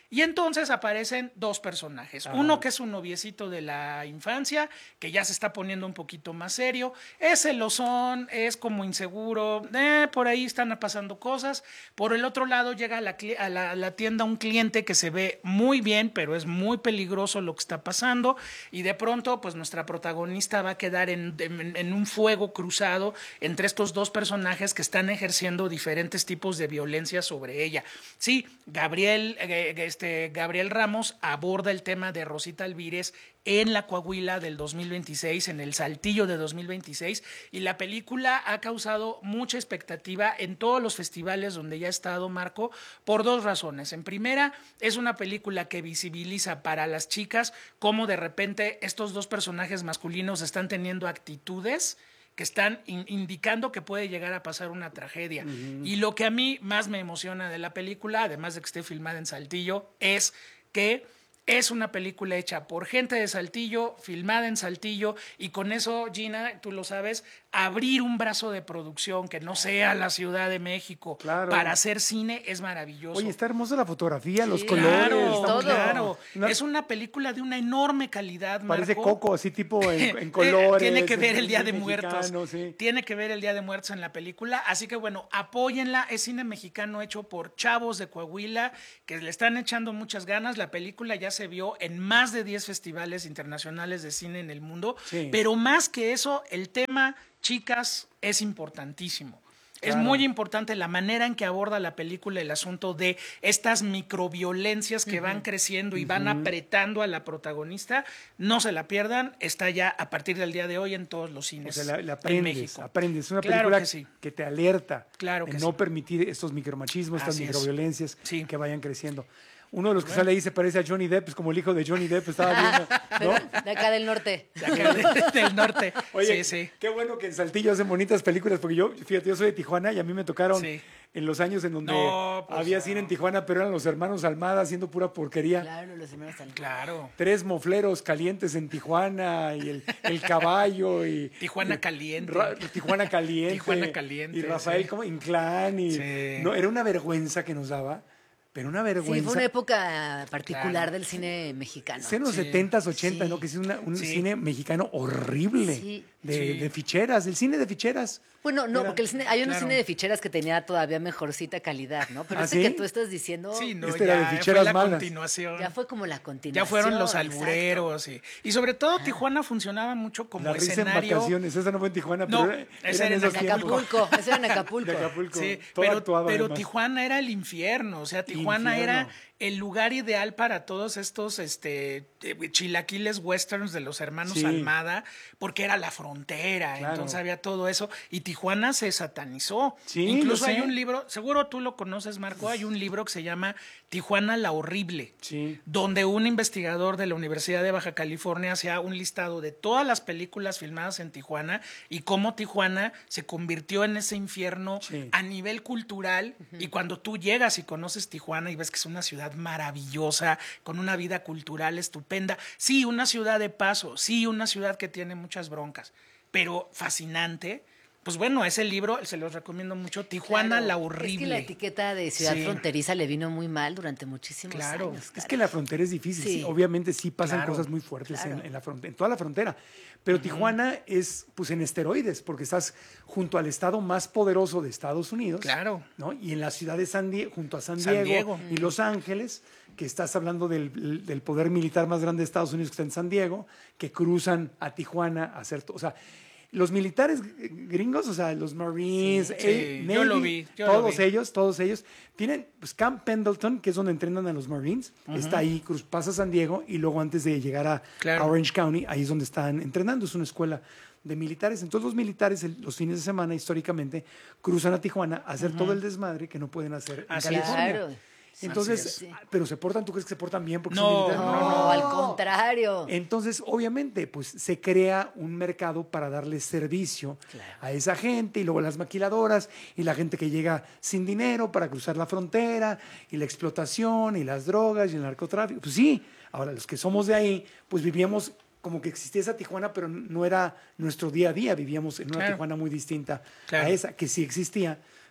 Y entonces aparecen dos personajes. Ajá. Uno que es un noviecito de la infancia, que ya se está poniendo un poquito más serio. Es celosón, es como inseguro, eh, por ahí están pasando cosas. Por el otro lado llega a la, a, la, a la tienda un cliente que se ve muy bien, pero es muy peligroso lo que está pasando. Y de pronto, pues nuestra protagonista va a quedar en, en, en un fuego cruzado entre estos dos personajes que están ejerciendo diferentes tipos de violencia sobre ella. Sí, Gabriel... Eh, este, Gabriel Ramos aborda el tema de Rosita Alvírez en la Coahuila del dos mil veintiséis, en el Saltillo de dos mil veintiséis, y la película ha causado mucha expectativa en todos los festivales donde ya ha estado Marco, por dos razones. En primera, es una película que visibiliza para las chicas cómo de repente estos dos personajes masculinos están teniendo actitudes que están in- indicando que puede llegar a pasar una tragedia. Uh-huh. Y lo que a mí más me emociona de la película, además de que esté filmada en Saltillo, es que es una película hecha por gente de Saltillo, filmada en Saltillo, y con eso, Gina, tú lo sabes, abrir un brazo de producción que no sea la Ciudad de México, claro, para hacer cine es maravilloso. Oye, está hermosa la fotografía, sí, los claro, colores. Todo. Claro, una... es una película de una enorme calidad, Marco. Parece Coco, así tipo en, en colores. Tiene que ver el Día de Muertos. Sí. Tiene que ver el Día de Muertos en la película, así que bueno, apóyenla. Es cine mexicano hecho por chavos de Coahuila que le están echando muchas ganas. La película ya se vio en más de diez festivales internacionales de cine en el mundo, sí, pero más que eso, el tema, chicas, es importantísimo. Claro. Es muy importante la manera en que aborda la película el asunto de estas microviolencias que uh-huh. van creciendo y uh-huh. van apretando a la protagonista. No se la pierdan, está ya a partir del día de hoy en todos los cines. O sea, la, la aprendes, en México. aprendes. Es una claro película que, sí. que te alerta claro que de sí. no permitir estos micromachismos, estas Así microviolencias sí. que vayan creciendo. Uno de los que bueno. sale ahí se parece a Johnny Depp, es como el hijo de Johnny Depp, estaba viendo, ¿no? De acá del norte. De acá de, del norte. Oye, sí, sí. Qué bueno que en Saltillo hacen bonitas películas, porque yo, fíjate, yo soy de Tijuana y a mí me tocaron sí. en los años en donde no, pues, había cine en Tijuana, pero eran los hermanos Almada haciendo pura porquería. Claro, los hermanos Almada. Claro. Tres mofleros calientes en Tijuana y el, el caballo y... Tijuana Caliente. Ra, Tijuana Caliente. Tijuana Caliente. Y Rafael sí. como Inclán. Y, sí. no, era una vergüenza que nos daba. Pero una vergüenza. Sí, fue una época particular claro. del cine mexicano. En los sí. setentas, ochentas, sí. ¿no? Que es una, un sí. cine mexicano horrible. Sí. De, sí. de ficheras, el cine de ficheras. Bueno, no, Era, porque el cine, hay un claro. cine de ficheras que tenía todavía mejorcita calidad, ¿no? Pero ¿Ah, este sí? que tú estás diciendo... Sí, no, este ya, era de ficheras fue la malas. continuación. Ya fue como la continuación. Ya fueron los albureros. Y, y sobre todo Tijuana funcionaba mucho como la risa escenario. en vacaciones, esa no fue en Tijuana, no, pero esa era en Acapulco. Esa era en Acapulco. De Acapulco. Sí, Todo pero, actuado, pero además. Tijuana era el infierno. O sea, Tijuana infierno. era el lugar ideal para todos estos este, chilaquiles westerns de los hermanos sí. Almada, porque era la frontera. Claro. Entonces había todo eso. Y Tijuana se satanizó. Sí, incluso hay un libro, seguro tú lo conoces, Marco, hay un libro que se llama Tijuana la Horrible, sí. donde un investigador de la Universidad de Baja California hacía un listado de todas las películas filmadas en Tijuana y cómo Tijuana se convirtió en ese infierno sí. a nivel cultural. Uh-huh. Y cuando tú llegas y conoces Tijuana y ves que es una ciudad maravillosa, con una vida cultural estupenda, sí, una ciudad de paso, sí, una ciudad que tiene muchas broncas, pero fascinante. Pues bueno, ese libro se los recomiendo mucho. Tijuana claro, la Horrible. Es que la etiqueta de ciudad sí. fronteriza le vino muy mal durante muchísimos claro. años. Claro. Es que la frontera es difícil. Sí. Sí, obviamente sí pasan claro. cosas muy fuertes claro. en, en, la fronte- en toda la frontera. Pero uh-huh. Tijuana es pues en esteroides, porque estás junto al estado más poderoso de Estados Unidos. Claro. ¿no? Y en la ciudad de San Diego, junto a San, San Diego, Diego y Los Ángeles, que estás hablando del, del poder militar más grande de Estados Unidos que está en San Diego, que cruzan a Tijuana a hacer... O sea, los militares gringos, o sea, los Marines, sí, eh, sí. Navy, Yo lo vi, yo todos lo vi. ellos, todos ellos, tienen pues, Camp Pendleton, que es donde entrenan a los Marines, uh-huh. está ahí, cruz, pasa San Diego, y luego antes de llegar a, claro. a Orange County, ahí es donde están entrenando, es una escuela de militares. Entonces los militares el, los fines de semana, históricamente, cruzan a Tijuana a hacer uh-huh. todo el desmadre que no pueden hacer Así en California. Claro. Entonces, sí. pero se portan, ¿tú crees que se portan bien? Porque no, son militares? No, no, al contrario. Entonces, obviamente, pues se crea un mercado para darle servicio claro. a esa gente y luego las maquiladoras y la gente que llega sin dinero para cruzar la frontera y la explotación y las drogas y el narcotráfico. Pues sí, ahora los que somos de ahí, pues vivíamos como que existía esa Tijuana, pero no era nuestro día a día, vivíamos en una claro. Tijuana muy distinta claro. a esa, que sí existía,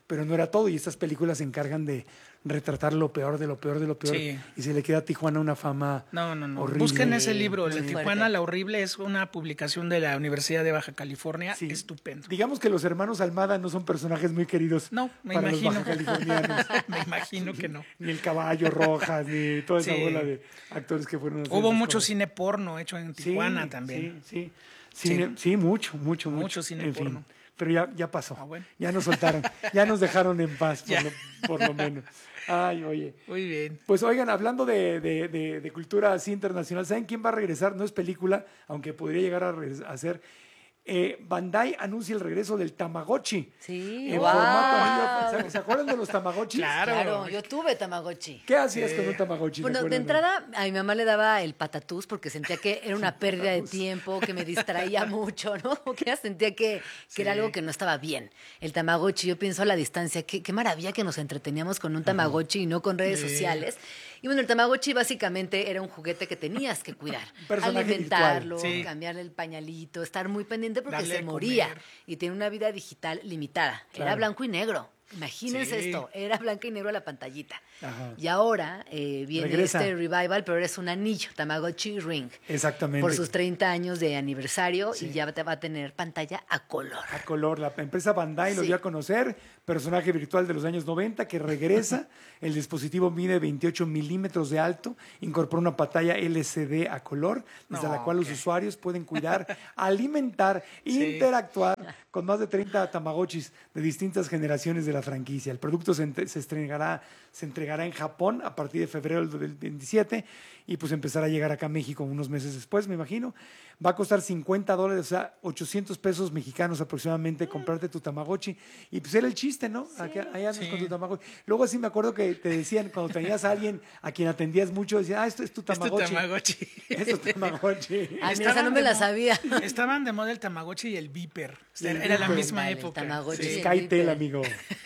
pero no era todo. Y estas películas se encargan de retratar lo peor de lo peor de lo peor. Sí. Y se le queda a Tijuana una fama No, no, no. horrible. Busquen ese libro, Sí. El Tijuana la Horrible, es una publicación de la Universidad de Baja California. Sí. Estupendo. Digamos que los hermanos Almada no son personajes muy queridos No, me para imagino. los bajacalifornianos. Me imagino que no. Ni el Caballo Rojas, ni toda esa Sí. bola de actores que fueron a hacer Hubo esas mucho cosas. cine porno hecho en Tijuana Sí, también. Sí, sí. Cine- sí, mucho, mucho, mucho. Mucho cine En fin, porno. pero ya, ya pasó. Ah, bueno. Ya nos soltaron. Ya nos dejaron en paz, por Ya. lo, por lo menos. Ay, oye. Muy bien. Pues oigan, hablando de, de- de- de cultura así internacional, ¿saben quién va a regresar? No es película, aunque podría llegar a, regres- a ser. Eh, Bandai anuncia el regreso del Tamagotchi. Sí, En wow. formato anillo. ¿Se- ¿Se acuerdan de los Tamagotchis? Claro, yo tuve Tamagotchi. ¿Qué hacías con un Tamagotchi? ¿Se Bueno, de acuerdan? entrada a mi mamá le daba el patatús porque sentía que era una pérdida de tiempo, que me distraía mucho, ¿no? Que ella sentía que, que era algo que no estaba bien. El Tamagotchi, yo pienso a la distancia, qué, qué maravilla que nos entreteníamos con un Tamagotchi y no con redes Sí. sociales. Y bueno, el Tamagotchi básicamente era un juguete que tenías que cuidar. Personaje Alimentarlo, virtual. Sí. cambiarle el pañalito, estar muy pendiente porque Darle se de moría comer. y tiene una vida digital limitada. Era Claro. blanco y negro. Imagínense Sí. esto, era blanco y negro la pantallita. Ajá. Y ahora eh, viene Regresa. este revival, pero ahora es un anillo, Tamagotchi Ring, Exactamente. por sus treinta años de aniversario Sí. y ya te va a tener pantalla a color. A color. La empresa Bandai lo Sí. dio a conocer, personaje virtual de los años noventa que regresa. El dispositivo mide veintiocho milímetros de alto, incorpora una pantalla L C D a color, desde No, la cual ok. los usuarios pueden cuidar, alimentar, interactuar con más de treinta Tamagotchis de distintas generaciones de la franquicia. El producto se, entre- se estrenará, se entregará en Japón a partir de febrero del veintisiete y pues empezará a llegar acá a México unos meses después, me imagino. Va a costar cincuenta dólares, o sea, ochocientos pesos mexicanos aproximadamente, comprarte tu Tamagotchi. Y pues era el chiste, ¿no? Acá, ahí andas sí. con tu Tamagotchi. Luego sí me acuerdo que te decían, cuando tenías a alguien a quien atendías mucho, decían, ah, esto es tu Es tu Tamagotchi. Tamagotchi. Es tu Tamagotchi. Ay, mira, esa Estaban no me de la mo- sabía. Estaban de moda el Tamagotchi y el Viper. Y el Era la Viper. misma Vale, el época. Tamagotchi. Sí. el Skytel, Viper. amigo.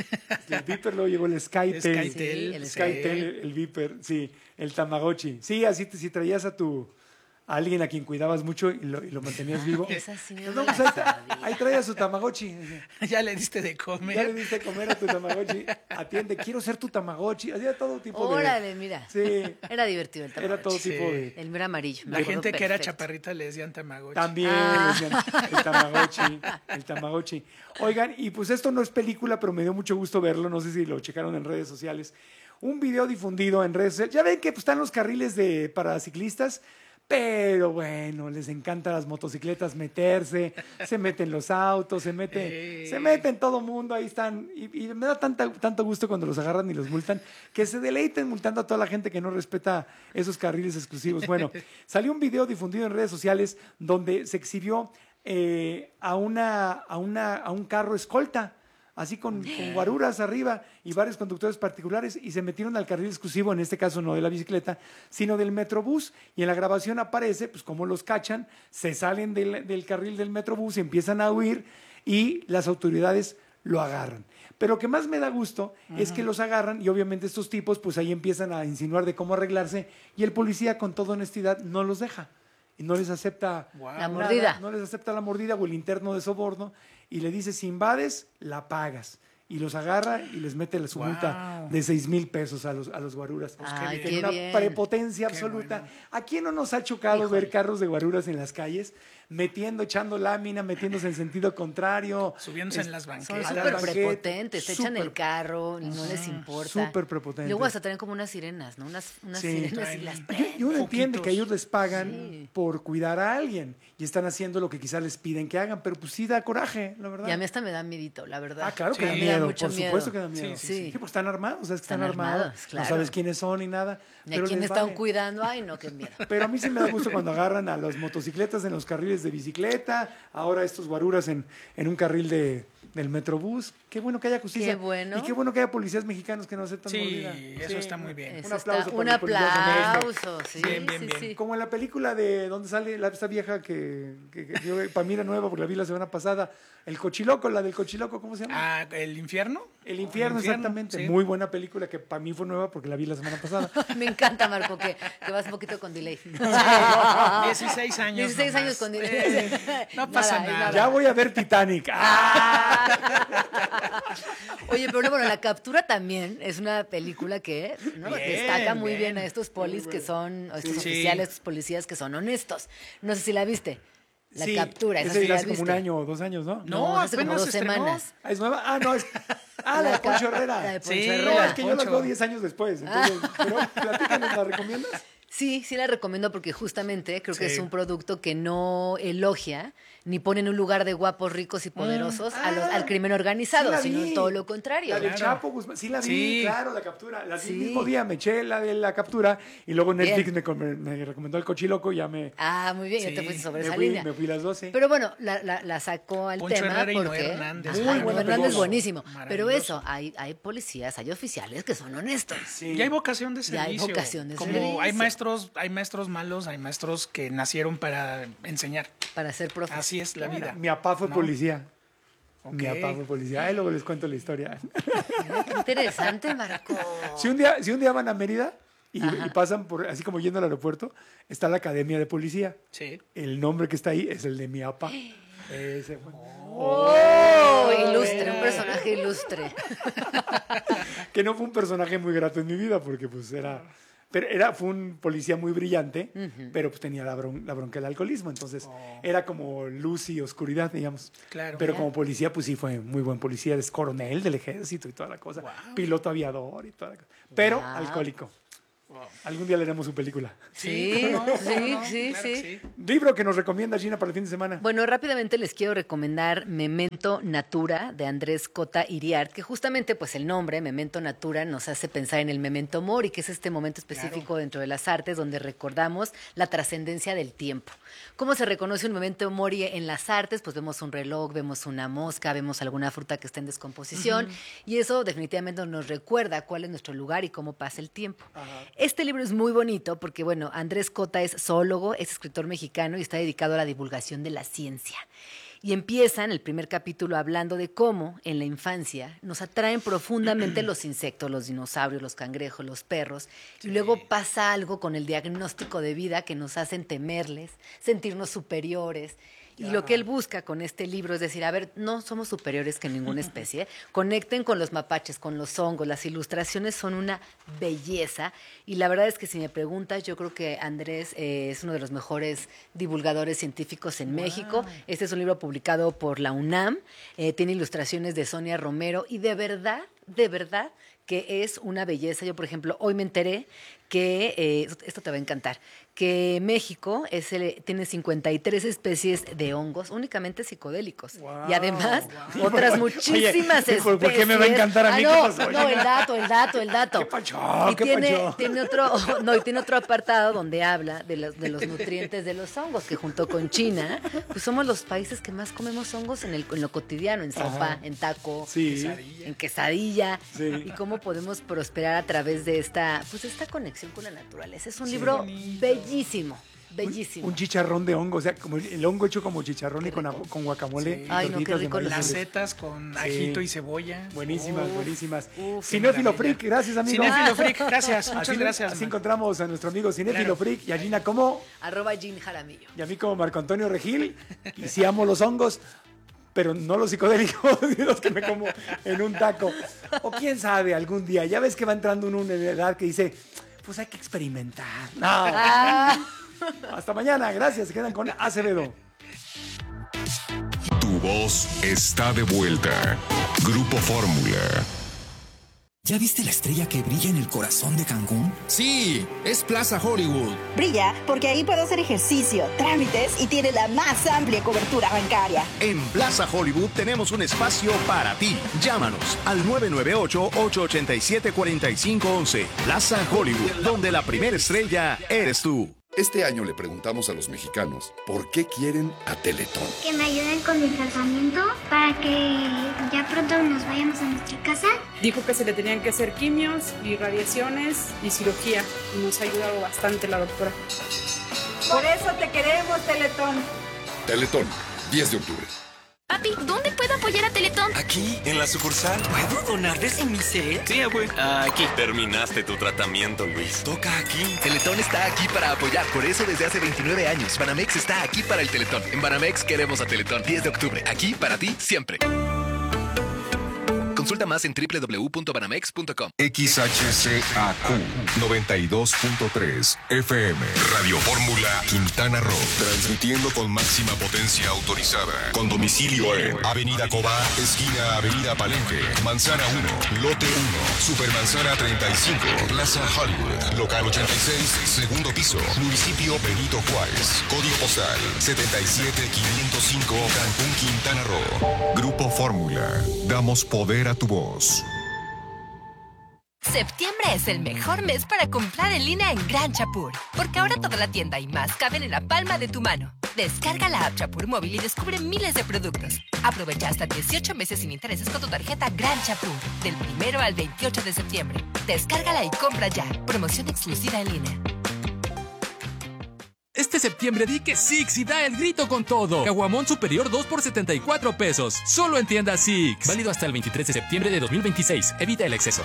El Viper, luego llegó el Skytel. Skytel, Sí, el Skytel, el, el Viper, sí, el Tamagotchi. Sí, así te, si traías a tu a alguien a quien cuidabas mucho y lo, y lo mantenías vivo. Esa sí no No, me pues la ahí, sabía. ahí traía su Tamagotchi. Ya le diste de Ya le comer. diste a comer a tu Tamagotchi. Atiende, quiero ser tu Tamagotchi. Hacía todo tipo de... Órale, mira. Sí, Era divertido el Tamagotchi. era todo Sí. tipo de... El mero amarillo. me La acuerdo gente que era perfecto. chaparrita le decían Tamagotchi. También Ah. decían el Tamagotchi, el Tamagotchi. Oigan, y pues esto no es película, pero me dio mucho gusto verlo. No sé si lo checaron en redes sociales. Un video difundido en redes sociales. Ya ven que pues, están los carriles de, para ciclistas, pero bueno, les encantan las motocicletas meterse, se meten los autos, se mete, se meten todo mundo, ahí están. Y, y me da tanta, tanto gusto cuando los agarran y los multan, que se deleiten multando a toda la gente que no respeta esos carriles exclusivos. Bueno, salió un video difundido en redes sociales donde se exhibió eh, a, una, a, una, a un carro escolta, así con, con guaruras arriba y varios conductores particulares, y se metieron al carril exclusivo, en este caso no de la bicicleta, sino del Metrobús. Y en la grabación aparece, pues, cómo los cachan, se salen del, del carril del Metrobús y empiezan a huir, y las autoridades lo agarran. Pero lo que más me da gusto es que los agarran, y obviamente estos tipos, pues ahí empiezan a insinuar de cómo arreglarse, y el policía, con toda honestidad, no los deja. Y no les acepta La nada, mordida. no les acepta la mordida o el interno de soborno, y le dice, si invades, la pagas. Y los agarra y les mete su Wow. multa de seis mil pesos a los, a los guaruras. Ay, En qué una bien. prepotencia Qué absoluta. bueno. ¿A quién no nos ha chocado Híjole. ver carros de guaruras en las calles? Metiendo, echando lámina, metiéndose en sentido contrario. Subiéndose Es- en las Son banquetas. a súper las banquetas, prepotentes, te echan el súper- carro, no les importa. súper prepotentes. Luego hasta traen como unas sirenas, ¿no? Unas, unas Sí. sirenas y Traen- las Y uno entiende Foquitos. que ellos les pagan Sí. por cuidar a alguien y están haciendo lo que quizás les piden que hagan, pero pues sí da coraje, la verdad. Y a mí hasta me da miedito, la verdad. Ah, claro que Sí. da Me da miedo, mucho por miedo. supuesto que da miedo. Sí, sí, sí. porque están armados, es que están, Están armados, armados, claro. no sabes quiénes son ni nada. ¿Y pero a quién les están vale. cuidando? Ay, no, qué miedo. Pero a mí sí me da gusto cuando agarran a las motocicletas en los carriles de bicicleta, ahora estos guaruras en, en un carril de, del Metrobús. Qué bueno que haya justicia. Qué bueno. Y qué bueno que haya policías mexicanos que no aceptan Sí, mordida. eso está muy bien. Eso Un aplauso está- para un los policías de México. aplauso, sí, Bien, bien, sí, bien. sí. Como en la película de donde sale la, esta vieja que, que, que yo, para mí era nueva porque la vi la semana pasada, El Cochiloco, la del Cochiloco, ¿cómo se llama? Ah, ¿el infierno? El Infierno, El Infierno, exactamente. sí. Muy buena película que para mí fue nueva porque la vi la semana pasada. Me encanta, Marco, que, que vas un poquito con delay. dieciséis años. dieciséis nomás. años con delay. No pasa nada. nada. Ya voy a ver Titanic. ¡Ah! Oye, pero bueno, La Captura también es una película que ¿no? bien, destaca muy bien. bien a estos polis que son, a estos sí. oficiales, estos policías que son honestos. No sé si la viste. La sí, Captura. Esa sí hace como un año o dos años, ¿no? No, no hace como dos semanas. ¿Ah, ¿Es nueva? Ah, no, es... Ah, la, la de Poncho Herrera. La de Poncho sí, Herrera. No, es que Poncho. Yo la veo diez años después. Entonces, ah. Pero platícanos, ¿la recomiendas? Sí, sí la recomiendo porque justamente creo sí. que es un producto que no elogia ni pone en un lugar de guapos, ricos y poderosos mm. ah, a los, al crimen organizado, sí sino todo lo contrario. La del claro. Chapo Guzmán, sí la vi, sí. claro, La Captura. La, sí. El mismo día me eché la de La Captura y luego Netflix me, me recomendó El Cochiloco y ya me... Ah, muy bien, sí. ya te fuiste sobre me esa fui, línea. Me fui las doce. Pero bueno, la, la, la sacó al Poncho tema Herrera porque... Y Noé Hernández. Muy bueno, bueno Hernández buenísimo. Pero eso, hay, hay policías, hay oficiales que son honestos. Sí. Y hay vocación de servicio. Y hay vocación de Como servicio. Hay maestros, hay maestros malos, hay maestros que nacieron para enseñar. Para ser profes. Así es la vida. Mi papá fue ¿no? policía. Okay. Mi papá fue policía. Ahí luego les cuento la historia. Qué interesante, Marco. Si un día, si un día van a Mérida y, y pasan por, así como yendo al aeropuerto, está la Academia de Policía. Sí. El nombre que está ahí es el de mi papá. Ese fue. Oh, oh, ilustre, un personaje ilustre. Que no fue un personaje muy grato en mi vida porque pues era... Pero era, fue un policía muy brillante, uh-huh. pero pues tenía la, bron, la bronca del alcoholismo. Entonces oh. era como luz y oscuridad, digamos. Claro. Pero yeah. como policía, pues sí fue muy buen policía. Es coronel del ejército y toda la cosa. Wow. Piloto aviador y toda la cosa. Pero wow. alcohólico. Wow. Algún día le haremos su película. Sí, no, sí, no, no, sí, claro sí. sí. Libro que nos recomienda Gina para el fin de semana. Bueno, rápidamente les quiero recomendar Memento Natura de Andrés Cota Iriart, que justamente pues el nombre, Memento Natura, nos hace pensar en el Memento Mori, que es este momento específico claro. dentro de las artes donde recordamos la trascendencia del tiempo. ¿Cómo se reconoce un Memento Mori en las artes? Pues vemos un reloj, vemos una mosca, vemos alguna fruta que está en descomposición uh-huh. y eso definitivamente nos recuerda cuál es nuestro lugar y cómo pasa el tiempo. Uh-huh. Este libro es muy bonito porque, bueno, Andrés Cota es zoólogo, es escritor mexicano y está dedicado a la divulgación de la ciencia. Y empieza en el primer capítulo hablando de cómo en la infancia nos atraen profundamente los insectos, los dinosaurios, los cangrejos, los perros. Sí. Y luego pasa algo con el diagnóstico de vida que nos hacen temerles, sentirnos superiores. Y lo que él busca con este libro es decir, a ver, no somos superiores que ninguna especie. Conecten con los mapaches, con los hongos. Las ilustraciones son una belleza. Y la verdad es que si me preguntas, yo creo que Andrés eh, es uno de los mejores divulgadores científicos en wow. México. Este es un libro publicado por la UNAM. Eh, tiene ilustraciones de Sonia Romero. Y de verdad, de verdad, que es una belleza. Yo, por ejemplo, hoy me enteré que, eh, esto te va a encantar, que México es el, tiene cincuenta y tres especies de hongos únicamente psicodélicos. Wow, y además, wow. otras muchísimas Oye, especies. ¿Por qué me va a encantar a mí? Ah, no, no, el dato, el dato, el dato. ¿Qué pacho? Y ¿Qué tiene, pacho? tiene otro, no, y tiene otro apartado donde habla de los, de los nutrientes de los hongos, que junto con China, pues somos los países que más comemos hongos en, el, en lo cotidiano, en sopa, Ajá. en taco, sí. en quesadilla. Sí. Y cómo podemos prosperar a través de esta, pues esta conexión con la naturaleza. Es un sí, libro bonito. bellísimo, bellísimo. Un, un chicharrón de hongo, o sea, como el hongo hecho como chicharrón y con, con guacamole. Sí. Ay, no, qué rico. Las setas con sí. ajito y cebolla. Buenísimas, uf, buenísimas. Uf, Cinéfilo Freak, gracias, amigo. Cinéfilo Freak, gracias, muchas así, gracias. Así man. encontramos a nuestro amigo Cinéfilo claro. Freak y a Gina como... Arroba Gin Jaramillo. Y a mí como Marco Antonio Regil. Y si amo los hongos... pero no los psicodélicos, los que me como en un taco. O quién sabe, algún día. Ya ves que va entrando uno en una edad que dice, pues hay que experimentar. No. Ah. Hasta mañana. Gracias. Se quedan con Acevedo. Tu voz está de vuelta. Grupo Fórmula. ¿Ya viste la estrella que brilla en el corazón de Cancún? Sí, es Plaza Hollywood. Brilla porque ahí puedo hacer ejercicio, trámites y tiene la más amplia cobertura bancaria. En Plaza Hollywood tenemos un espacio para ti. Llámanos al nueve nueve ocho, ocho ocho siete, cuatro cinco uno uno. Plaza Hollywood, donde la primera estrella eres tú. Este año le preguntamos a los mexicanos por qué quieren a Teletón. Que me ayuden con mi tratamiento para que ya pronto nos vayamos a nuestra casa. Dijo que se le tenían que hacer quimios y radiaciones y cirugía. Y nos ha ayudado bastante la doctora. Por eso te queremos, Teletón. Teletón, diez de octubre. Papi, ¿dónde puedo apoyar a Teletón? Aquí, en la sucursal. ¿Puedo donar desde mi set? Sí, abue. Aquí. Terminaste tu tratamiento, Luis. Toca aquí. Teletón está aquí para apoyar. Por eso desde hace veintinueve años, Banamex está aquí para el Teletón. En Banamex queremos a Teletón. diez de octubre. Aquí para ti, siempre. Consulta más en doble u doble u doble u punto banamex punto com. X H C A Q noventa y dos punto tres F M. Radio Fórmula Quintana Roo. Transmitiendo con máxima potencia autorizada. Con domicilio en Avenida Cobá, esquina Avenida Palenque, Manzana uno, Lote uno, Supermanzana treinta y cinco, Plaza Hollywood, Local ochenta y seis, segundo piso, Municipio Benito Juárez. Código postal setenta y siete quinientos cinco, Cancún, Quintana Roo. Grupo Fórmula. Damos poder a tu voz. Septiembre es el mejor mes para comprar en línea en Gran Chapur, porque ahora toda la tienda y más caben en la palma de tu mano. Descarga la app Chapur móvil y descubre miles de productos. Aprovecha hasta dieciocho meses sin intereses con tu tarjeta Gran Chapur, del primero al veintiocho de septiembre. Descárgala y compra ya. Promoción exclusiva en línea. Este septiembre di que Six y da el grito con todo. Caguamón superior dos por setenta y cuatro pesos. Solo en tienda Six. Válido hasta el veintitrés de septiembre de dos mil veintiséis. Evita el exceso.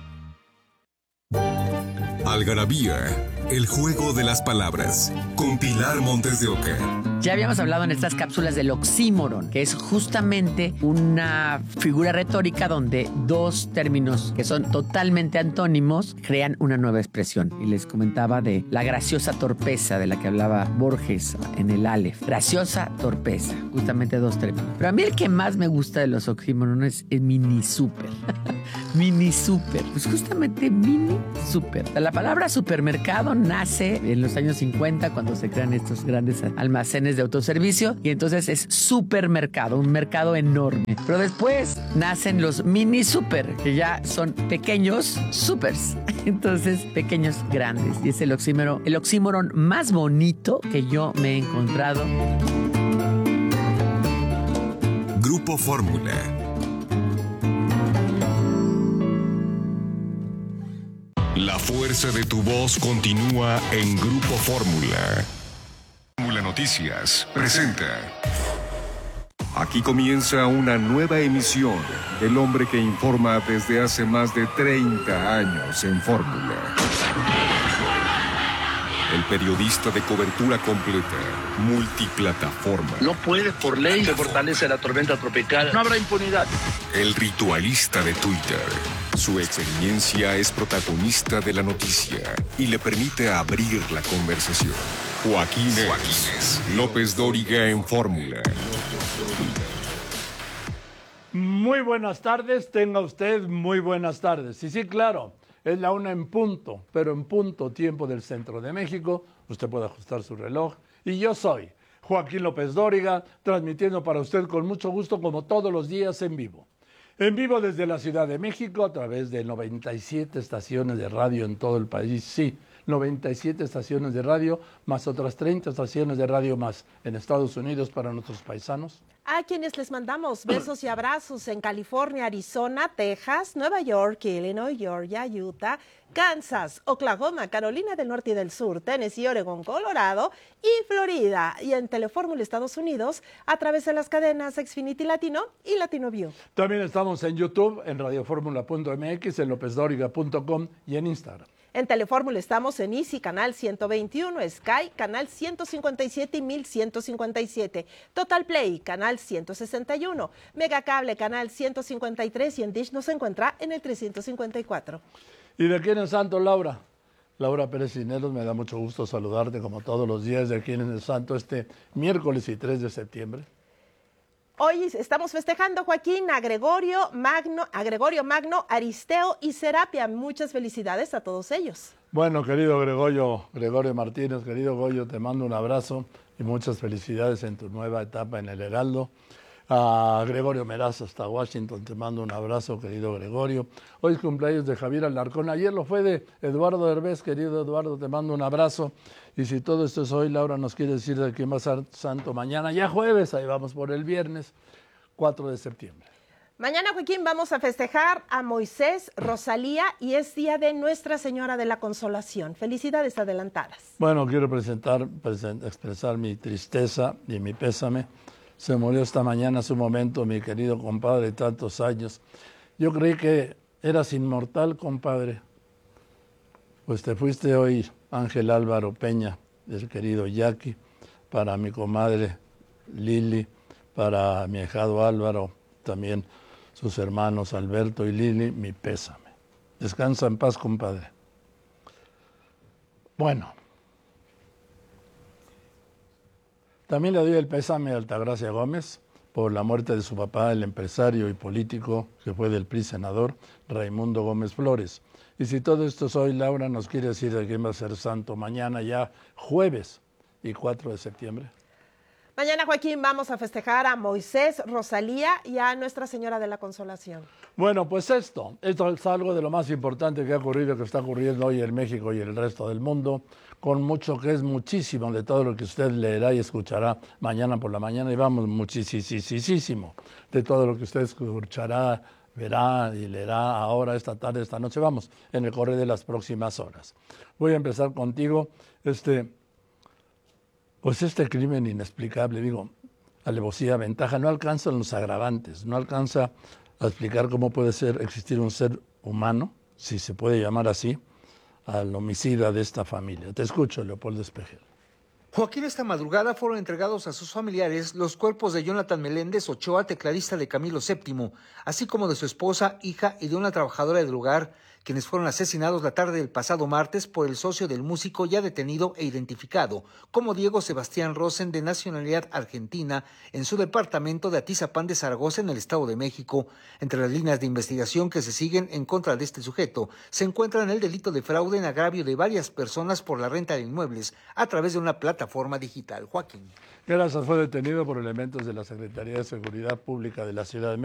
Algarabía, el juego de las palabras, con Pilar Montes de Oca. Ya habíamos hablado en estas cápsulas del oxímoron, que es justamente una figura retórica donde dos términos que son totalmente antónimos crean una nueva expresión. Y les comentaba de la graciosa torpeza de la que hablaba Borges en el Aleph. Graciosa torpeza, justamente dos términos. Pero a mí el que más me gusta de los oxímorones es, es mini super. Mini super. Pues justamente mini super. La palabra supermercado nace en los años cincuenta cuando se crean estos grandes almacenes de autoservicio y entonces es supermercado, un mercado enorme. Pero después nacen los mini super, que ya son pequeños supers. Entonces, pequeños grandes. Y es el oxímoron, el oxímoron más bonito que yo me he encontrado. Grupo Fórmula. La fuerza de tu voz continúa en Grupo Fórmula. Fórmula Noticias presenta. Aquí comienza una nueva emisión del hombre que informa desde hace más de treinta años en Fórmula. El periodista de cobertura completa, multiplataforma. No puede por ley se fortalece la tormenta tropical. No habrá impunidad. El ritualista de Twitter. Su experiencia es protagonista de la noticia y le permite abrir la conversación. Joaquín Joaquínez López Dóriga en Fórmula. Muy buenas tardes, tenga usted muy buenas tardes. Y sí, claro, es la una en punto, pero en punto tiempo del centro de México. Usted puede ajustar su reloj. Y yo soy Joaquín López Dóriga, transmitiendo para usted con mucho gusto como todos los días en vivo. En vivo desde la Ciudad de México a través de noventa y siete estaciones de radio en todo el país. Sí, noventa y siete estaciones de radio, más otras treinta estaciones de radio más en Estados Unidos para nuestros paisanos. A quienes les mandamos besos y abrazos en California, Arizona, Texas, Nueva York, Illinois, Georgia, Utah, Kansas, Oklahoma, Carolina del Norte y del Sur, Tennessee, Oregón, Colorado y Florida. Y en Telefórmula Estados Unidos a través de las cadenas Xfinity Latino y Latino View. También estamos en YouTube, en radioformula punto m x, en lópez dóriga punto com y en Instagram. En Telefórmula estamos en Easy, canal ciento veintiuno, Sky, canal ciento cincuenta y siete y mil ciento cincuenta y siete, Total Play, canal ciento sesenta y uno, Megacable, canal ciento cincuenta y tres y en Dish nos encuentra en el trescientos cincuenta y cuatro. ¿Y de quién es Santo, Laura? Laura Pérez Cisneros, me da mucho gusto saludarte como todos los días de quién es el Santo este miércoles y tres de septiembre. Hoy estamos festejando, Joaquín, a Gregorio Magno, a Gregorio Magno, Aristeo y Serapia. Muchas felicidades a todos ellos. Bueno, querido Gregorio, Gregorio Martínez, querido Goyo, te mando un abrazo y muchas felicidades en tu nueva etapa en el Heraldo. A Gregorio Meraz hasta Washington, te mando un abrazo, querido Gregorio. Hoy es cumpleaños de Javier Alarcón, ayer lo fue de Eduardo Derbez, querido Eduardo, te mando un abrazo. Y si todo esto es hoy, Laura nos quiere decir de quién va a ser santo mañana, ya jueves, ahí vamos por el viernes, cuatro de septiembre. Mañana, Joaquín, vamos a festejar a Moisés, Rosalía y es día de Nuestra Señora de la Consolación. Felicidades adelantadas. Bueno, quiero presentar, present, expresar mi tristeza y mi pésame Se murió esta mañana a su momento, mi querido compadre, tantos años. Yo creí que eras inmortal, compadre. Pues te fuiste hoy, Ángel Álvaro Peña, el querido Jackie, para mi comadre Lili, para mi ahijado Álvaro, también sus hermanos Alberto y Lili, mi pésame. Descansa en paz, compadre. Bueno, también le doy el pésame a Altagracia Gómez por la muerte de su papá, el empresario y político que fue del P R I senador, Raimundo Gómez Flores. Y si todo esto es hoy, Laura, ¿nos quiere decir de quién va a ser santo mañana, ya jueves y cuatro de septiembre? Mañana, Joaquín, vamos a festejar a Moisés, Rosalía y a Nuestra Señora de la Consolación. Bueno, pues esto, esto es algo de lo más importante que ha ocurrido, que está ocurriendo hoy en México y el resto del mundo, con mucho que es muchísimo de todo lo que usted leerá y escuchará mañana por la mañana, y vamos, muchísimo de todo lo que usted escuchará, verá y leerá ahora, esta tarde, esta noche, vamos, en el correr de las próximas horas. Voy a empezar contigo, este... Pues este crimen inexplicable, digo, alevosía, ventaja, no alcanza en los agravantes, no alcanza a explicar cómo puede ser existir un ser humano, si se puede llamar así, al homicida de esta familia. Te escucho, Leopoldo Espejel. Joaquín, esta madrugada fueron entregados a sus familiares los cuerpos de Jonathan Meléndez Ochoa, tecladista de Camilo séptimo, así como de su esposa, hija y de una trabajadora del lugar, quienes fueron asesinados la tarde del pasado martes por el socio del músico ya detenido e identificado como Diego Sebastián Rosen, de nacionalidad argentina, en su departamento de Atizapán de Zaragoza, en el Estado de México. Entre las líneas de investigación que se siguen en contra de este sujeto se encuentran el delito de fraude en agravio de varias personas por la renta de inmuebles a través de una plataforma digital. Joaquín. Gracias, fue detenido por elementos de la Secretaría de Seguridad Pública de la Ciudad de México.